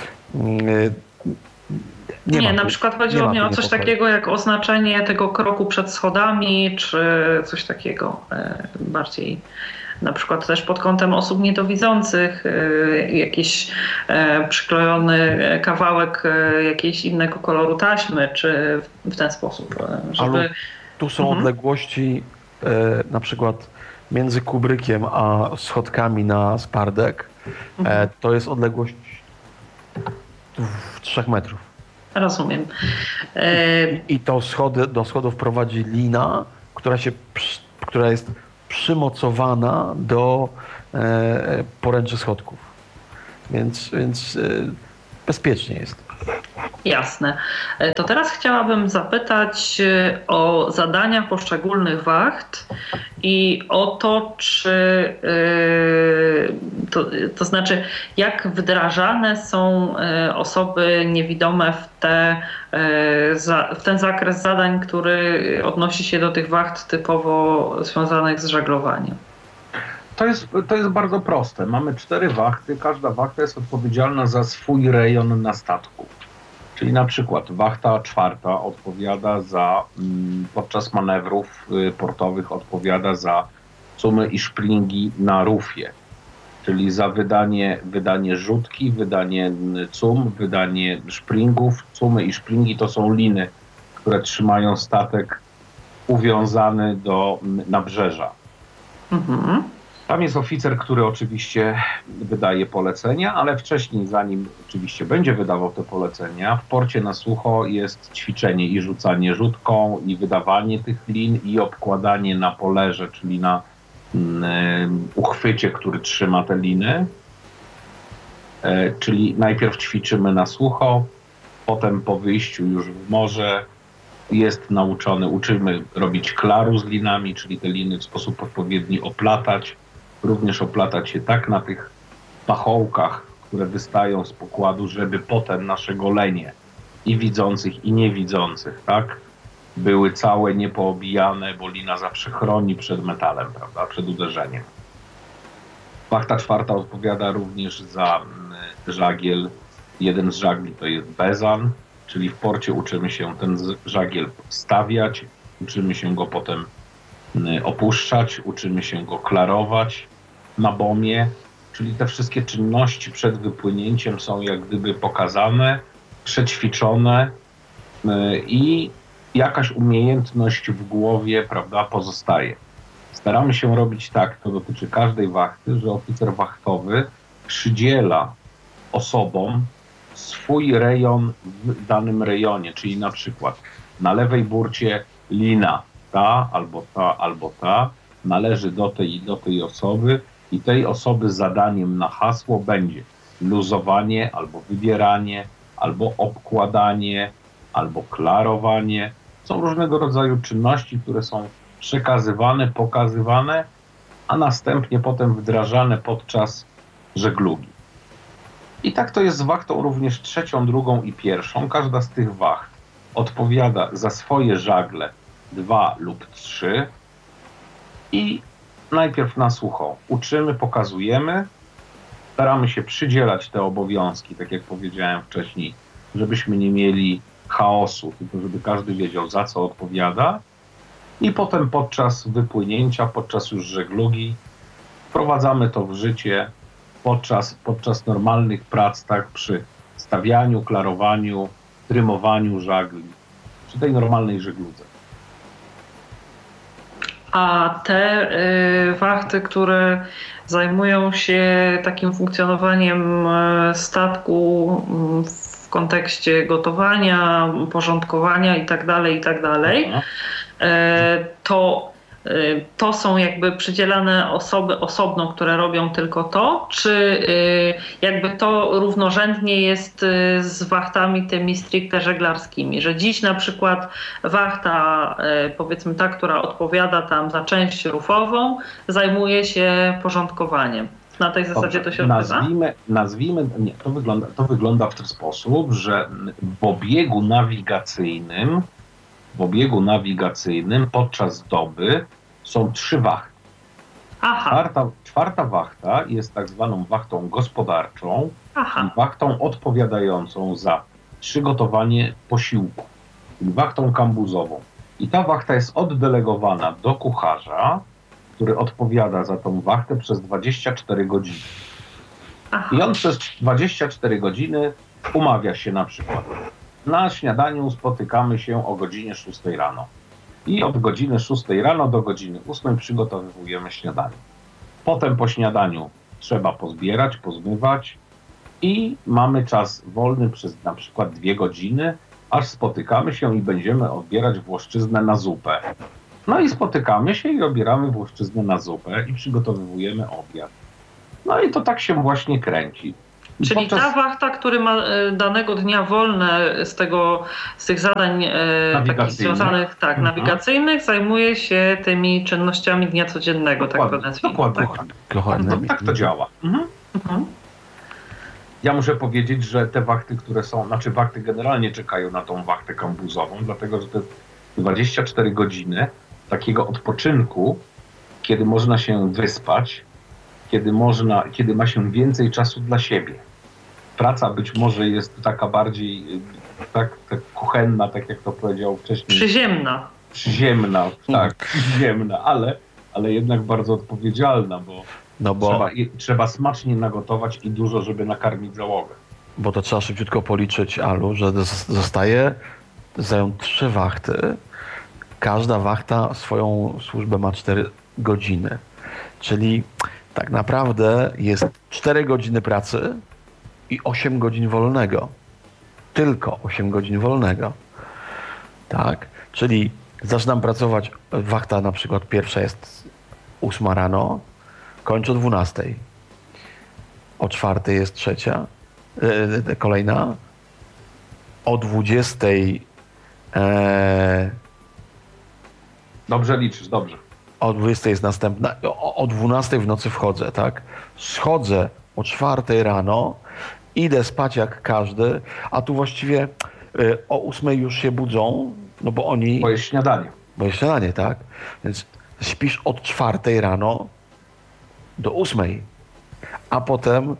Nie, nie na tu, przykład chodziło mi o coś niepokoju. Takiego jak oznaczenie tego kroku przed schodami, czy coś takiego e, bardziej na przykład też pod kątem osób niedowidzących, jakiś przyklejony kawałek jakiejś innego koloru taśmy, czy w ten sposób, żeby... Ale tu są mhm. odległości na przykład między Kubrykiem a schodkami na Spardek. Mhm. To jest odległość trzech metrów. Rozumiem. I, i to schody, do schodów prowadzi lina, która, się, która jest przymocowana do e, poręczy schodków. Więc, więc e, bezpiecznie jest. Jasne. To teraz chciałabym zapytać o zadania poszczególnych wacht i o to, czy to, to znaczy, jak wdrażane są osoby niewidome w, te, w ten zakres zadań, który odnosi się do tych wacht typowo związanych z żeglowaniem. To jest, to jest bardzo proste. Mamy cztery wachty. Każda wachta jest odpowiedzialna za swój rejon na statku. Czyli na przykład wachta czwarta odpowiada za, podczas manewrów portowych odpowiada za cumy i szpringi na rufie. Czyli za wydanie, wydanie rzutki, wydanie cum, wydanie szpringów. Cumy i szpringi to są liny, które trzymają statek uwiązany do nabrzeża. Mhm. Tam jest oficer, który oczywiście wydaje polecenia, ale wcześniej, zanim oczywiście będzie wydawał te polecenia, w porcie na sucho jest ćwiczenie i rzucanie rzutką, i wydawanie tych lin, i obkładanie na polerze, czyli na y, uchwycie, który trzyma te liny. Y, czyli najpierw ćwiczymy na sucho, potem po wyjściu już w morze jest nauczony, uczymy robić klaru z linami, czyli te liny w sposób odpowiedni oplatać. Również oplatać je tak na tych pachołkach, które wystają z pokładu, żeby potem nasze golenie i widzących, i niewidzących, tak, były całe, niepoobijane, bo lina zawsze chroni przed metalem, prawda, przed uderzeniem. Wachta czwarta odpowiada również za żagiel. Jeden z żagli to jest bezan, czyli w porcie uczymy się ten żagiel stawiać, uczymy się go potem opuszczać, uczymy się go klarować na bomie, czyli te wszystkie czynności przed wypłynięciem są jak gdyby pokazane, przećwiczone i jakaś umiejętność w głowie, prawda, pozostaje. Staramy się robić tak, to dotyczy każdej wachty, że oficer wachtowy przydziela osobom swój rejon w danym rejonie, czyli na przykład na lewej burcie lina, ta albo ta, albo ta, należy do tej i do tej osoby i tej osoby zadaniem na hasło będzie luzowanie, albo wybieranie, albo obkładanie, albo klarowanie. Są różnego rodzaju czynności, które są przekazywane, pokazywane, a następnie potem wdrażane podczas żeglugi. I tak to jest z wachtą również trzecią, drugą i pierwszą. Każda z tych wacht odpowiada za swoje żagle dwa lub trzy i najpierw na sucho uczymy, pokazujemy, staramy się przydzielać te obowiązki, tak jak powiedziałem wcześniej, żebyśmy nie mieli chaosu, tylko żeby każdy wiedział, za co odpowiada, i potem podczas wypłynięcia, podczas już żeglugi wprowadzamy to w życie podczas, podczas normalnych prac, tak, przy stawianiu, klarowaniu, trymowaniu żagli, przy tej normalnej żegludze. A te y, wachty, które zajmują się takim funkcjonowaniem statku w kontekście gotowania, porządkowania itd., itd., y, to to są jakby przydzielane osoby osobno, które robią tylko to, czy jakby to równorzędnie jest z wachtami tymi stricte żeglarskimi, że dziś na przykład wachta, powiedzmy ta, która odpowiada tam za część rufową, zajmuje się porządkowaniem. Na tej zasadzie Dobrze, to się odbywa? Nazwijmy, nazwijmy nie, to wygląda, to wygląda w ten sposób, że w obiegu nawigacyjnym W obiegu nawigacyjnym podczas doby są trzy wachty. Aha. Czwarta, czwarta wachta jest tak zwaną wachtą gospodarczą, Aha. i wachtą odpowiadającą za przygotowanie posiłku, czyli wachtą kambuzową. I ta wachta jest oddelegowana do kucharza który odpowiada za tą wachtę przez dwadzieścia cztery godziny. Aha. I on przez dwadzieścia cztery godziny umawia się na przykład. Na śniadaniu spotykamy się o godzinie szóstej rano. I od godziny szóstej rano do godziny ósmej przygotowujemy śniadanie. Potem po śniadaniu trzeba pozbierać, pozmywać i mamy czas wolny przez na przykład dwie godziny, aż spotykamy się i będziemy odbierać włoszczyznę na zupę. No i spotykamy się i obieramy włoszczyznę na zupę i przygotowujemy obiad. No i to tak się właśnie kręci. I Czyli podczas... ta wachta, który ma e, danego dnia wolne z tego, z tych zadań e, takich związanych, tak, mhm. nawigacyjnych, zajmuje się tymi czynnościami dnia codziennego, tak to nazwijmy. Dokładnie. Dokładnie. Tak, tak to działa. Mhm. Mhm. Ja muszę powiedzieć, że te wachty, które są, znaczy wachty generalnie czekają na tą wachtę kambuzową, dlatego że to jest dwadzieścia cztery godziny takiego odpoczynku, kiedy można się wyspać, kiedy można, kiedy ma się więcej czasu dla siebie. Praca być może jest taka bardziej tak, tak kuchenna, tak jak to powiedział wcześniej. Przyziemna. Przyziemna, tak, przyziemna, ale, ale jednak bardzo odpowiedzialna, bo, No bo, trzeba, i, trzeba smacznie nagotować i dużo, żeby nakarmić załogę. bo to trzeba szybciutko policzyć, Alu, że zos- zostaje, zdają trzy wachty. Każda wachta swoją służbę ma cztery godziny. Czyli tak naprawdę jest cztery godziny pracy i osiem godzin wolnego. Tylko osiem godzin wolnego. Tak? Czyli zaczynam pracować, wachta na przykład pierwsza jest ósma rano, kończę o dwunastej. O czwartej jest trzecia, yy, kolejna. O dwudziestej e, Dobrze liczysz, dobrze. o dwudziestej jest następna, o, o dwunastej w nocy wchodzę, tak? Schodzę o czwartej rano, idę spać jak każdy, a tu właściwie y, o ósmej już się budzą, no bo oni... Bo jest śniadanie. Bo jest śniadanie, tak? Więc śpisz od czwartej rano do ósmej, a potem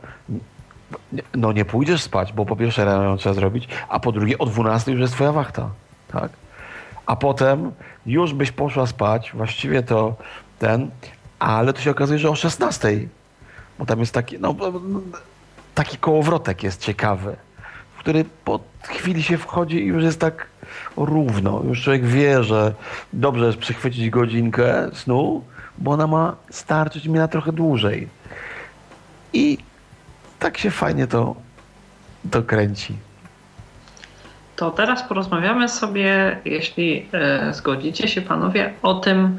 no nie pójdziesz spać, bo po pierwsze rano trzeba zrobić, a po drugie o dwunastej już jest twoja wachta, tak? A potem już byś poszła spać, właściwie to ten, ale to się okazuje, że o szesnastej, bo tam jest taki, no, taki kołowrotek jest ciekawy, w który po chwili się wchodzi i już jest tak równo. Już człowiek wie, że dobrze jest przychwycić godzinkę snu, bo ona ma starczyć mi na trochę dłużej. I tak się fajnie to, to kręci. To teraz porozmawiamy sobie, jeśli e, zgodzicie się panowie, o tym,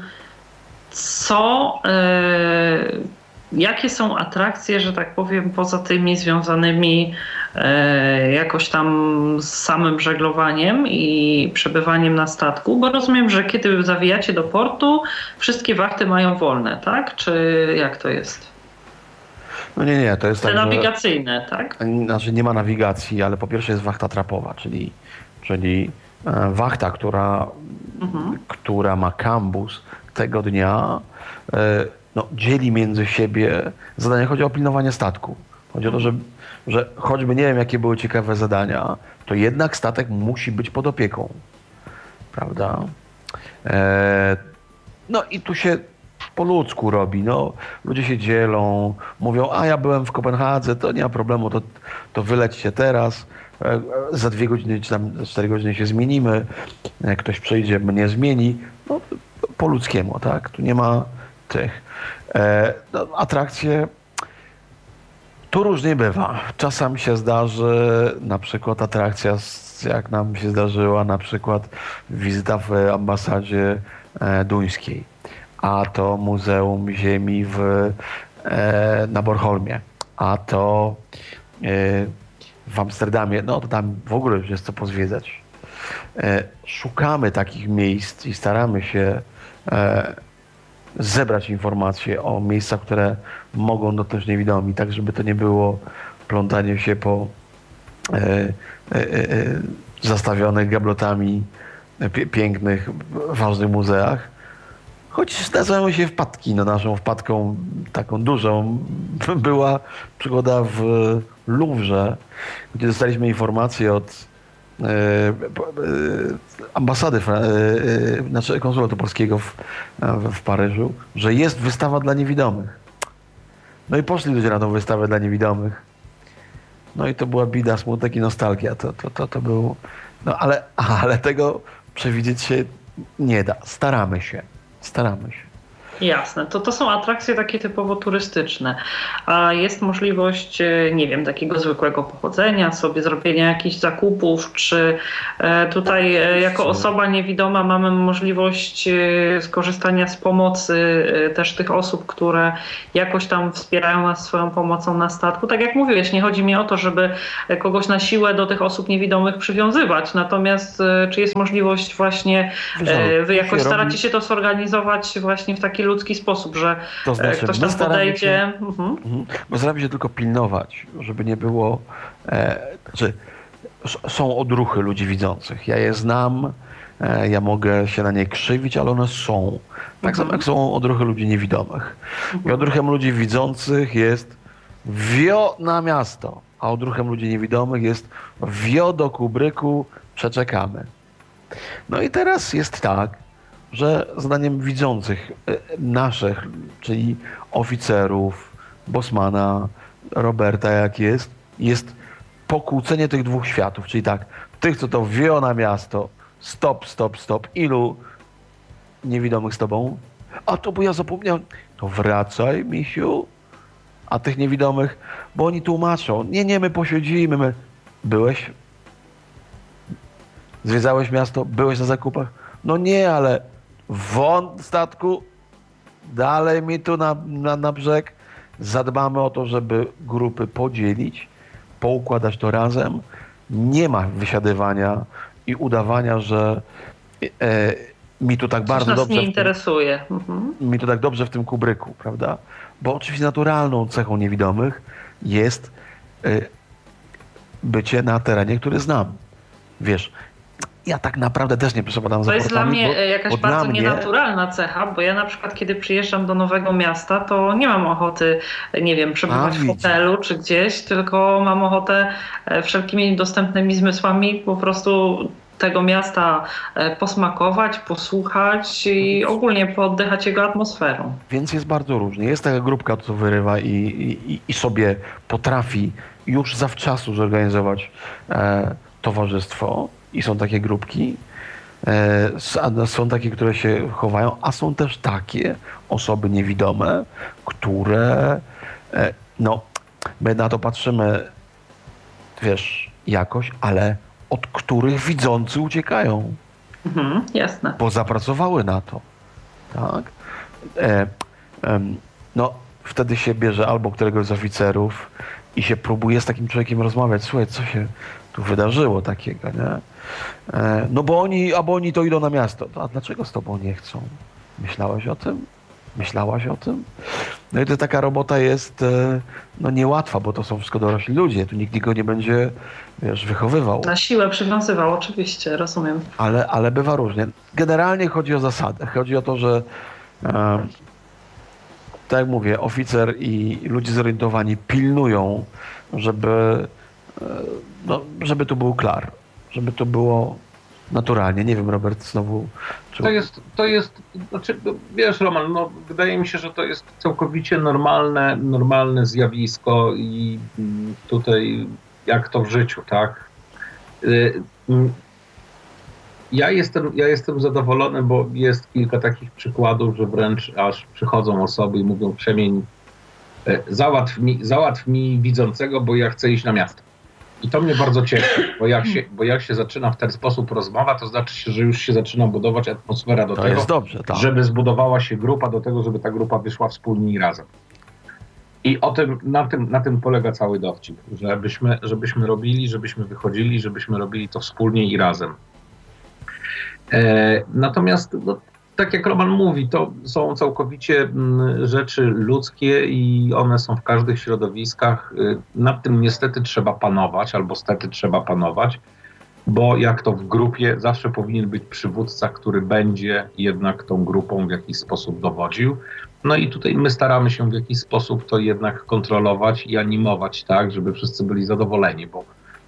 co, e, jakie są atrakcje, że tak powiem, poza tymi związanymi e, jakoś tam z samym żeglowaniem i przebywaniem na statku, bo rozumiem, że kiedy zawijacie do portu, wszystkie wachty mają wolne, tak? Czy jak to jest? No nie, nie, to jest Te tak, nawigacyjne, że, tak? Znaczy nie ma nawigacji, ale po pierwsze jest wachta trapowa, czyli, czyli e, wachta, która, Mhm. która ma kambus tego dnia, e, no, dzieli między siebie zadania. Chodzi o pilnowanie statku. Chodzi o to, że, że choćby nie wiem, jakie były ciekawe zadania, to jednak statek musi być pod opieką. Prawda? E, no i tu się po ludzku robi. No, ludzie się dzielą, mówią, a ja byłem w Kopenhadze, to nie ma problemu, to, to wylećcie teraz. E, za dwie godziny czy tam za cztery godziny się zmienimy. Jak ktoś przyjdzie, mnie zmieni. No, po ludzkiemu, tak? Tu nie ma tych. E, no, atrakcje tu różnie bywa. Czasem się zdarzy na przykład atrakcja, jak nam się zdarzyła, na przykład wizyta w ambasadzie e, duńskiej, a to Muzeum Ziemi w, e, na Bornholmie, a to e, w Amsterdamie. No to tam w ogóle już jest co pozwiedzać. E, szukamy takich miejsc i staramy się e, zebrać informacje o miejscach, które mogą dotknąć niewidomi, tak żeby to nie było plątanie się po e, e, e, zastawionych gablotami pie, pięknych, ważnych muzeach. Choć zdarzały się wpadki. No, naszą wpadką taką dużą była przygoda w Louvre, gdzie dostaliśmy informację od ambasady, znaczy konsulatu polskiego w, w Paryżu, że jest wystawa dla niewidomych. No i poszli ludzie na tą wystawę dla niewidomych. No i to była bida, smutek i nostalgia. To, to, to, to było... No ale, ale tego przewidzieć się nie da. Staramy się. Staramy się. Jasne, to, to są atrakcje takie typowo turystyczne, a jest możliwość, nie wiem, takiego zwykłego pochodzenia, sobie zrobienia jakichś zakupów, czy tutaj jako osoba niewidoma mamy możliwość skorzystania z pomocy też tych osób, które jakoś tam wspierają nas swoją pomocą na statku. Tak jak mówiłeś, nie chodzi mi o to, żeby kogoś na siłę do tych osób niewidomych przywiązywać, natomiast czy jest możliwość właśnie, wy jakoś staracie się to zorganizować właśnie w taki ludzki sposób, że to znaczy, ktoś tam podejdzie. Się, mhm. My staramy się tylko pilnować, żeby nie było. E, znaczy, są odruchy ludzi widzących. Ja je znam, e, ja mogę się na nie krzywić, ale one są. Tak mhm. samo jak są odruchy ludzi niewidomych. Mhm. I odruchem ludzi widzących jest wio na miasto, a odruchem ludzi niewidomych jest wio do kubryku, przeczekamy. No i teraz jest tak, że zdaniem widzących naszych, czyli oficerów, Bosmana, Roberta, jak jest, jest pokłócenie tych dwóch światów, czyli tak, tych, co to wio na miasto, stop, stop, stop, ilu niewidomych z tobą? A to bo ja zapomniałem, to wracaj, misiu, a tych niewidomych, bo oni tłumaczą, nie, nie, my posiedzimy, my... Byłeś? Zwiedzałeś miasto? Byłeś na zakupach? No nie, ale won statku, dalej mi tu na, na, na brzeg. Zadbamy o to, żeby grupy podzielić, poukładać to razem. Nie ma wysiadywania i udawania, że e, mi tu tak Coś bardzo nas dobrze... nie interesuje. Mhm. Mi tu tak dobrze w tym kubryku, prawda? Bo oczywiście naturalną cechą niewidomych jest e, bycie na terenie, który znam. Wiesz, ja tak naprawdę też nie przepadam za To jest portami, dla mnie bo, jakaś bo bardzo mnie... nienaturalna cecha, bo ja na przykład kiedy przyjeżdżam do nowego miasta, to nie mam ochoty, nie wiem, przebywać A, w hotelu czy gdzieś, tylko mam ochotę wszelkimi dostępnymi zmysłami po prostu tego miasta posmakować, posłuchać i ogólnie pooddychać jego atmosferą. Więc jest bardzo różnie. Jest taka grupka, co wyrywa i, i, i sobie potrafi już zawczasu zorganizować e, towarzystwo. I są takie grupki, e, są takie, które się chowają, a są też takie osoby niewidome, które, e, no, my na to patrzymy, wiesz, jakoś, ale od których widzący uciekają. Mhm, jasne. Bo zapracowały na to, tak? E, e, no, wtedy się bierze albo któregoś z oficerów i się próbuje z takim człowiekiem rozmawiać. Słuchaj, co się tu wydarzyło takiego, nie? E, no bo oni, albo oni to idą na miasto. A dlaczego z tobą nie chcą? Myślałeś o tym? Myślałaś o tym? No i to taka robota jest e, no niełatwa, bo to są wszystko dorośli ludzie. Tu nikt nikogo nie będzie, wiesz, wychowywał. Na siłę przywiązywał, oczywiście, rozumiem. Ale, ale bywa różnie. Generalnie chodzi o zasadę. Chodzi o to, że e, tak jak mówię, oficer i ludzie zorientowani pilnują, żeby, e, no, żeby tu był klar. Żeby to było naturalnie. Nie wiem, Robert, znowu... Czy... To jest, to jest, znaczy, wiesz, Roman, no, wydaje mi się, że to jest całkowicie normalne, normalne zjawisko i tutaj jak to w życiu, tak? Ja jestem, ja jestem zadowolony, bo jest kilka takich przykładów, że wręcz aż przychodzą osoby i mówią: przemień, załatw mi, załatw mi widzącego, bo ja chcę iść na miasto. I to mnie bardzo cieszy, bo jak się, bo jak się zaczyna w ten sposób rozmowa, to znaczy się, że już się zaczyna budować atmosfera do to tego, jest dobrze, tak. żeby zbudowała się grupa do tego, żeby ta grupa wyszła wspólnie i razem. I o tym, na tym, na tym polega cały dowcip, żebyśmy, żebyśmy robili, żebyśmy wychodzili, żebyśmy robili to wspólnie i razem. E, natomiast no, tak jak Roman mówi, to są całkowicie m, rzeczy ludzkie i one są w każdych środowiskach. Y, nad tym niestety trzeba panować, albo stety trzeba panować, bo jak to w grupie, zawsze powinien być przywódca, który będzie jednak tą grupą w jakiś sposób dowodził. No i tutaj my staramy się w jakiś sposób to jednak kontrolować i animować tak, żeby wszyscy byli zadowoleni, bo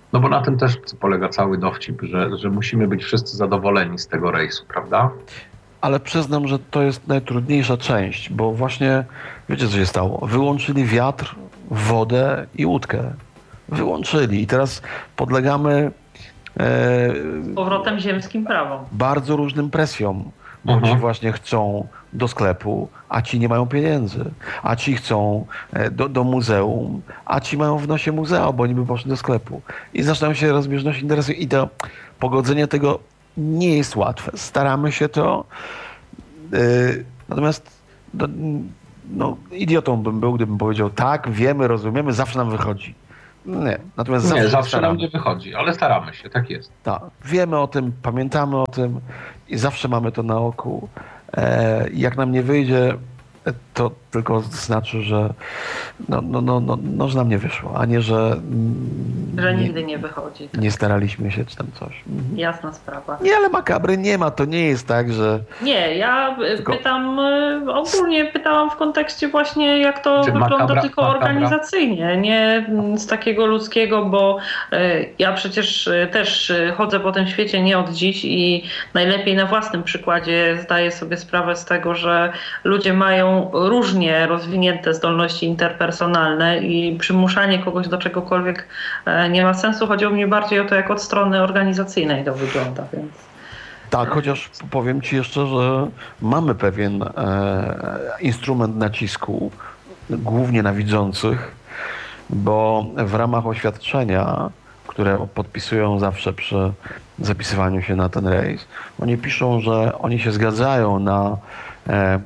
No bo na tym też polega cały dowcip, że, że musimy być wszyscy zadowoleni z tego rejsu, prawda? Ale przyznam, że to jest najtrudniejsza część, bo właśnie, wiecie co się stało? Wyłączyli wiatr, wodę i łódkę. Wyłączyli i teraz podlegamy Z powrotem ziemskim prawom. bardzo różnym presjom, bo Mhm. ci właśnie chcą do sklepu, a ci nie mają pieniędzy, a ci chcą e, do, do muzeum, a ci mają w nosie muzea, bo oni by poszli do sklepu. I zaczynają się rozbieżności interesów i to pogodzenie tego nie jest łatwe. Staramy się to, e, natomiast no, no, idiotą bym był, gdybym powiedział tak, wiemy, rozumiemy, zawsze nam wychodzi. Nie, natomiast zawsze, Nie, zawsze staramy. nam nie wychodzi, ale staramy się, tak jest. Tak, wiemy o tym, pamiętamy o tym i zawsze mamy to na oku. E, jak nam nie wyjdzie, to tylko znaczy, że no, no, no, no, no, że nam nie wyszło, a nie, że mm, Że nigdy nie wychodzi. nie staraliśmy się czy tam coś. Mhm. Jasna sprawa. Nie, ale makabry nie ma, to nie jest tak, że Nie, ja Tylko- pytam, y, ogólnie pytałam w kontekście właśnie jak to Czy wygląda makabra- tylko makabra- organizacyjnie, nie z takiego ludzkiego, bo y, ja przecież y, też y, chodzę po tym świecie nie od dziś i najlepiej na własnym przykładzie zdaję sobie sprawę z tego, że ludzie mają różnie rozwinięte zdolności interpersonalne i przymuszanie kogoś do czegokolwiek y, nie ma sensu. Chodziło mi bardziej o to, jak od strony organizacyjnej to wygląda, więc... tak, chociaż powiem ci jeszcze, że mamy pewien e, instrument nacisku, głównie na widzących, bo w ramach oświadczenia, które podpisują zawsze przy zapisywaniu się na ten rejs, oni piszą, że oni się zgadzają na e, e,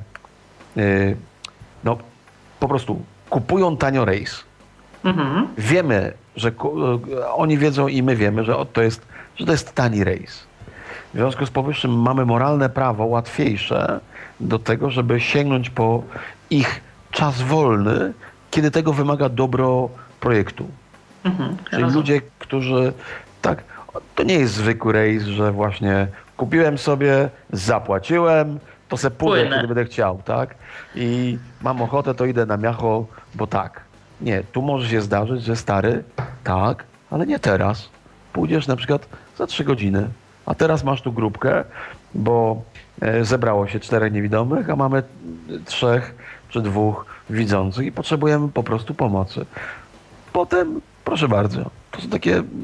no po prostu kupują tanio rejs. Mhm. Wiemy, że ku, oni wiedzą i my wiemy, że to jest, że to jest tani rejs. W związku z powyższym mamy moralne prawo łatwiejsze do tego, żeby sięgnąć po ich czas wolny, kiedy tego wymaga dobro projektu. Mhm. Czyli Rozumiem. ludzie, którzy tak, to nie jest zwykły rejs, że właśnie kupiłem sobie, zapłaciłem, to se pójdę, Płynę. kiedy będę chciał, tak? I mam ochotę, to idę na miacho, bo tak. Nie, tu może się zdarzyć, że stary, tak, ale nie teraz. Pójdziesz na przykład za trzy godziny, a teraz masz tu grupkę, bo e, zebrało się czterech niewidomych, a mamy trzech czy dwóch widzących i potrzebujemy po prostu pomocy. Potem, proszę bardzo, to są takie, mm,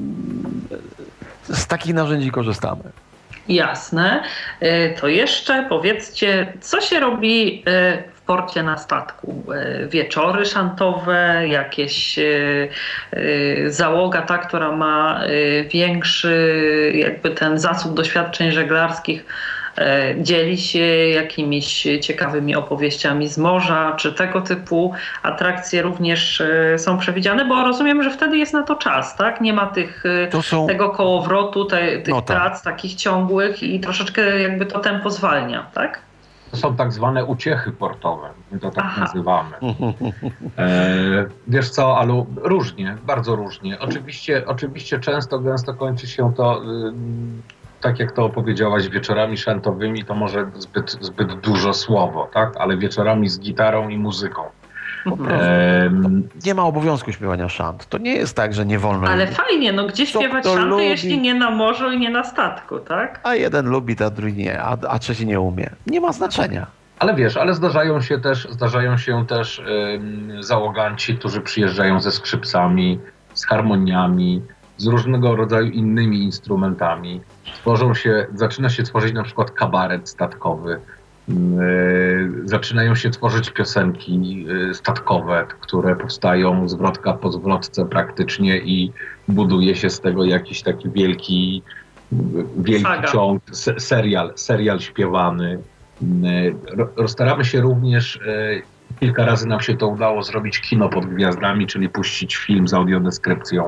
z takich narzędzi korzystamy. Jasne. Y, To jeszcze powiedzcie, co się robi y, w porcie na statku? Y, Wieczory szantowe, jakieś y, y, załoga ta, która ma y, większy jakby ten zasób doświadczeń żeglarskich, y, dzieli się jakimiś ciekawymi opowieściami z morza, czy tego typu atrakcje również y, są przewidziane, bo rozumiem, że wtedy jest na to czas, tak? Nie ma tych y, To są, tego kołowrotu, te, tych No tak. prac takich ciągłych i troszeczkę jakby to tempo zwalnia, tak? To są tak zwane uciechy portowe, my to tak Aha. nazywamy. E, wiesz co, Alu, różnie, bardzo różnie. Oczywiście, oczywiście często, gęsto kończy się to, y, tak jak to opowiedziałaś, wieczorami szantowymi, to może zbyt, zbyt dużo słowo, tak? Ale wieczorami z gitarą i muzyką. Mhm. E, nie ma obowiązku śpiewania szant. To nie jest tak, że nie wolno. Ale fajnie, no gdzie Kto- śpiewać kto szanty, lubi- jeśli nie na morzu i nie na statku, tak? A jeden lubi, a drugi nie, a, a trzeci nie umie. Nie ma znaczenia. Ale wiesz, ale zdarzają się też, zdarzają się też ym, załoganci, którzy przyjeżdżają ze skrzypcami, z harmoniami, z różnego rodzaju innymi instrumentami. Tworzą się, zaczyna się tworzyć na przykład kabaret statkowy. Yy, zaczynają się tworzyć piosenki yy, statkowe, które powstają zwrotka po zwrotce praktycznie i buduje się z tego jakiś taki wielki, wielki Saga. ciąg, se, serial, serial śpiewany. Ro- Staramy się również, e, kilka razy nam się to udało zrobić kino pod gwiazdami, czyli puścić film z audiodeskrypcją.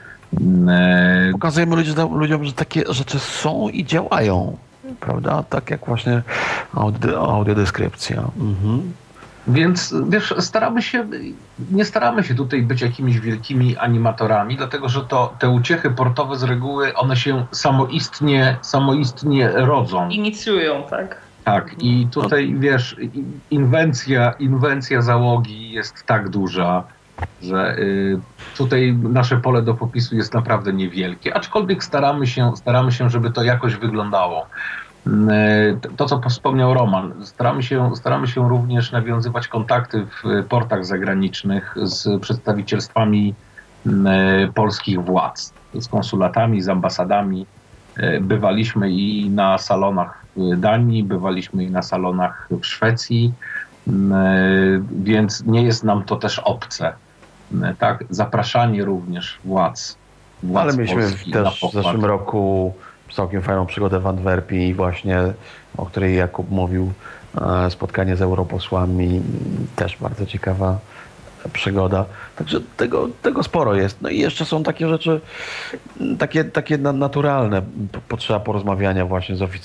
E, Pokazujemy ludziom, ludziom, że takie rzeczy są i działają. Prawda? Tak jak właśnie audio, audiodeskrypcja. Mhm. Więc wiesz, staramy się, nie staramy się tutaj być jakimiś wielkimi animatorami, dlatego że to te uciechy portowe z reguły, one się samoistnie, samoistnie rodzą. Inicjują, tak? Tak, i tutaj wiesz, i- inwencja, inwencja załogi jest tak duża. że y, tutaj nasze pole do popisu jest naprawdę niewielkie, aczkolwiek staramy się, staramy się, żeby to jakoś wyglądało. Y, to, co wspomniał Roman, staramy się, staramy się również nawiązywać kontakty w portach zagranicznych z przedstawicielstwami y, polskich władz, z konsulatami, z ambasadami. Y, bywaliśmy i na salonach w Danii, bywaliśmy i na salonach w Szwecji, y, więc nie jest nam to też obce. Tak, zapraszanie również władz. władz Ale mieliśmy też w zeszłym roku całkiem fajną przygodę w Antwerpii, właśnie o której Jakub mówił, spotkanie z europosłami, też bardzo ciekawa przygoda. Także tego, tego sporo jest. No i jeszcze są takie rzeczy, takie, takie naturalne, potrzeba porozmawiania właśnie z oficjalnymi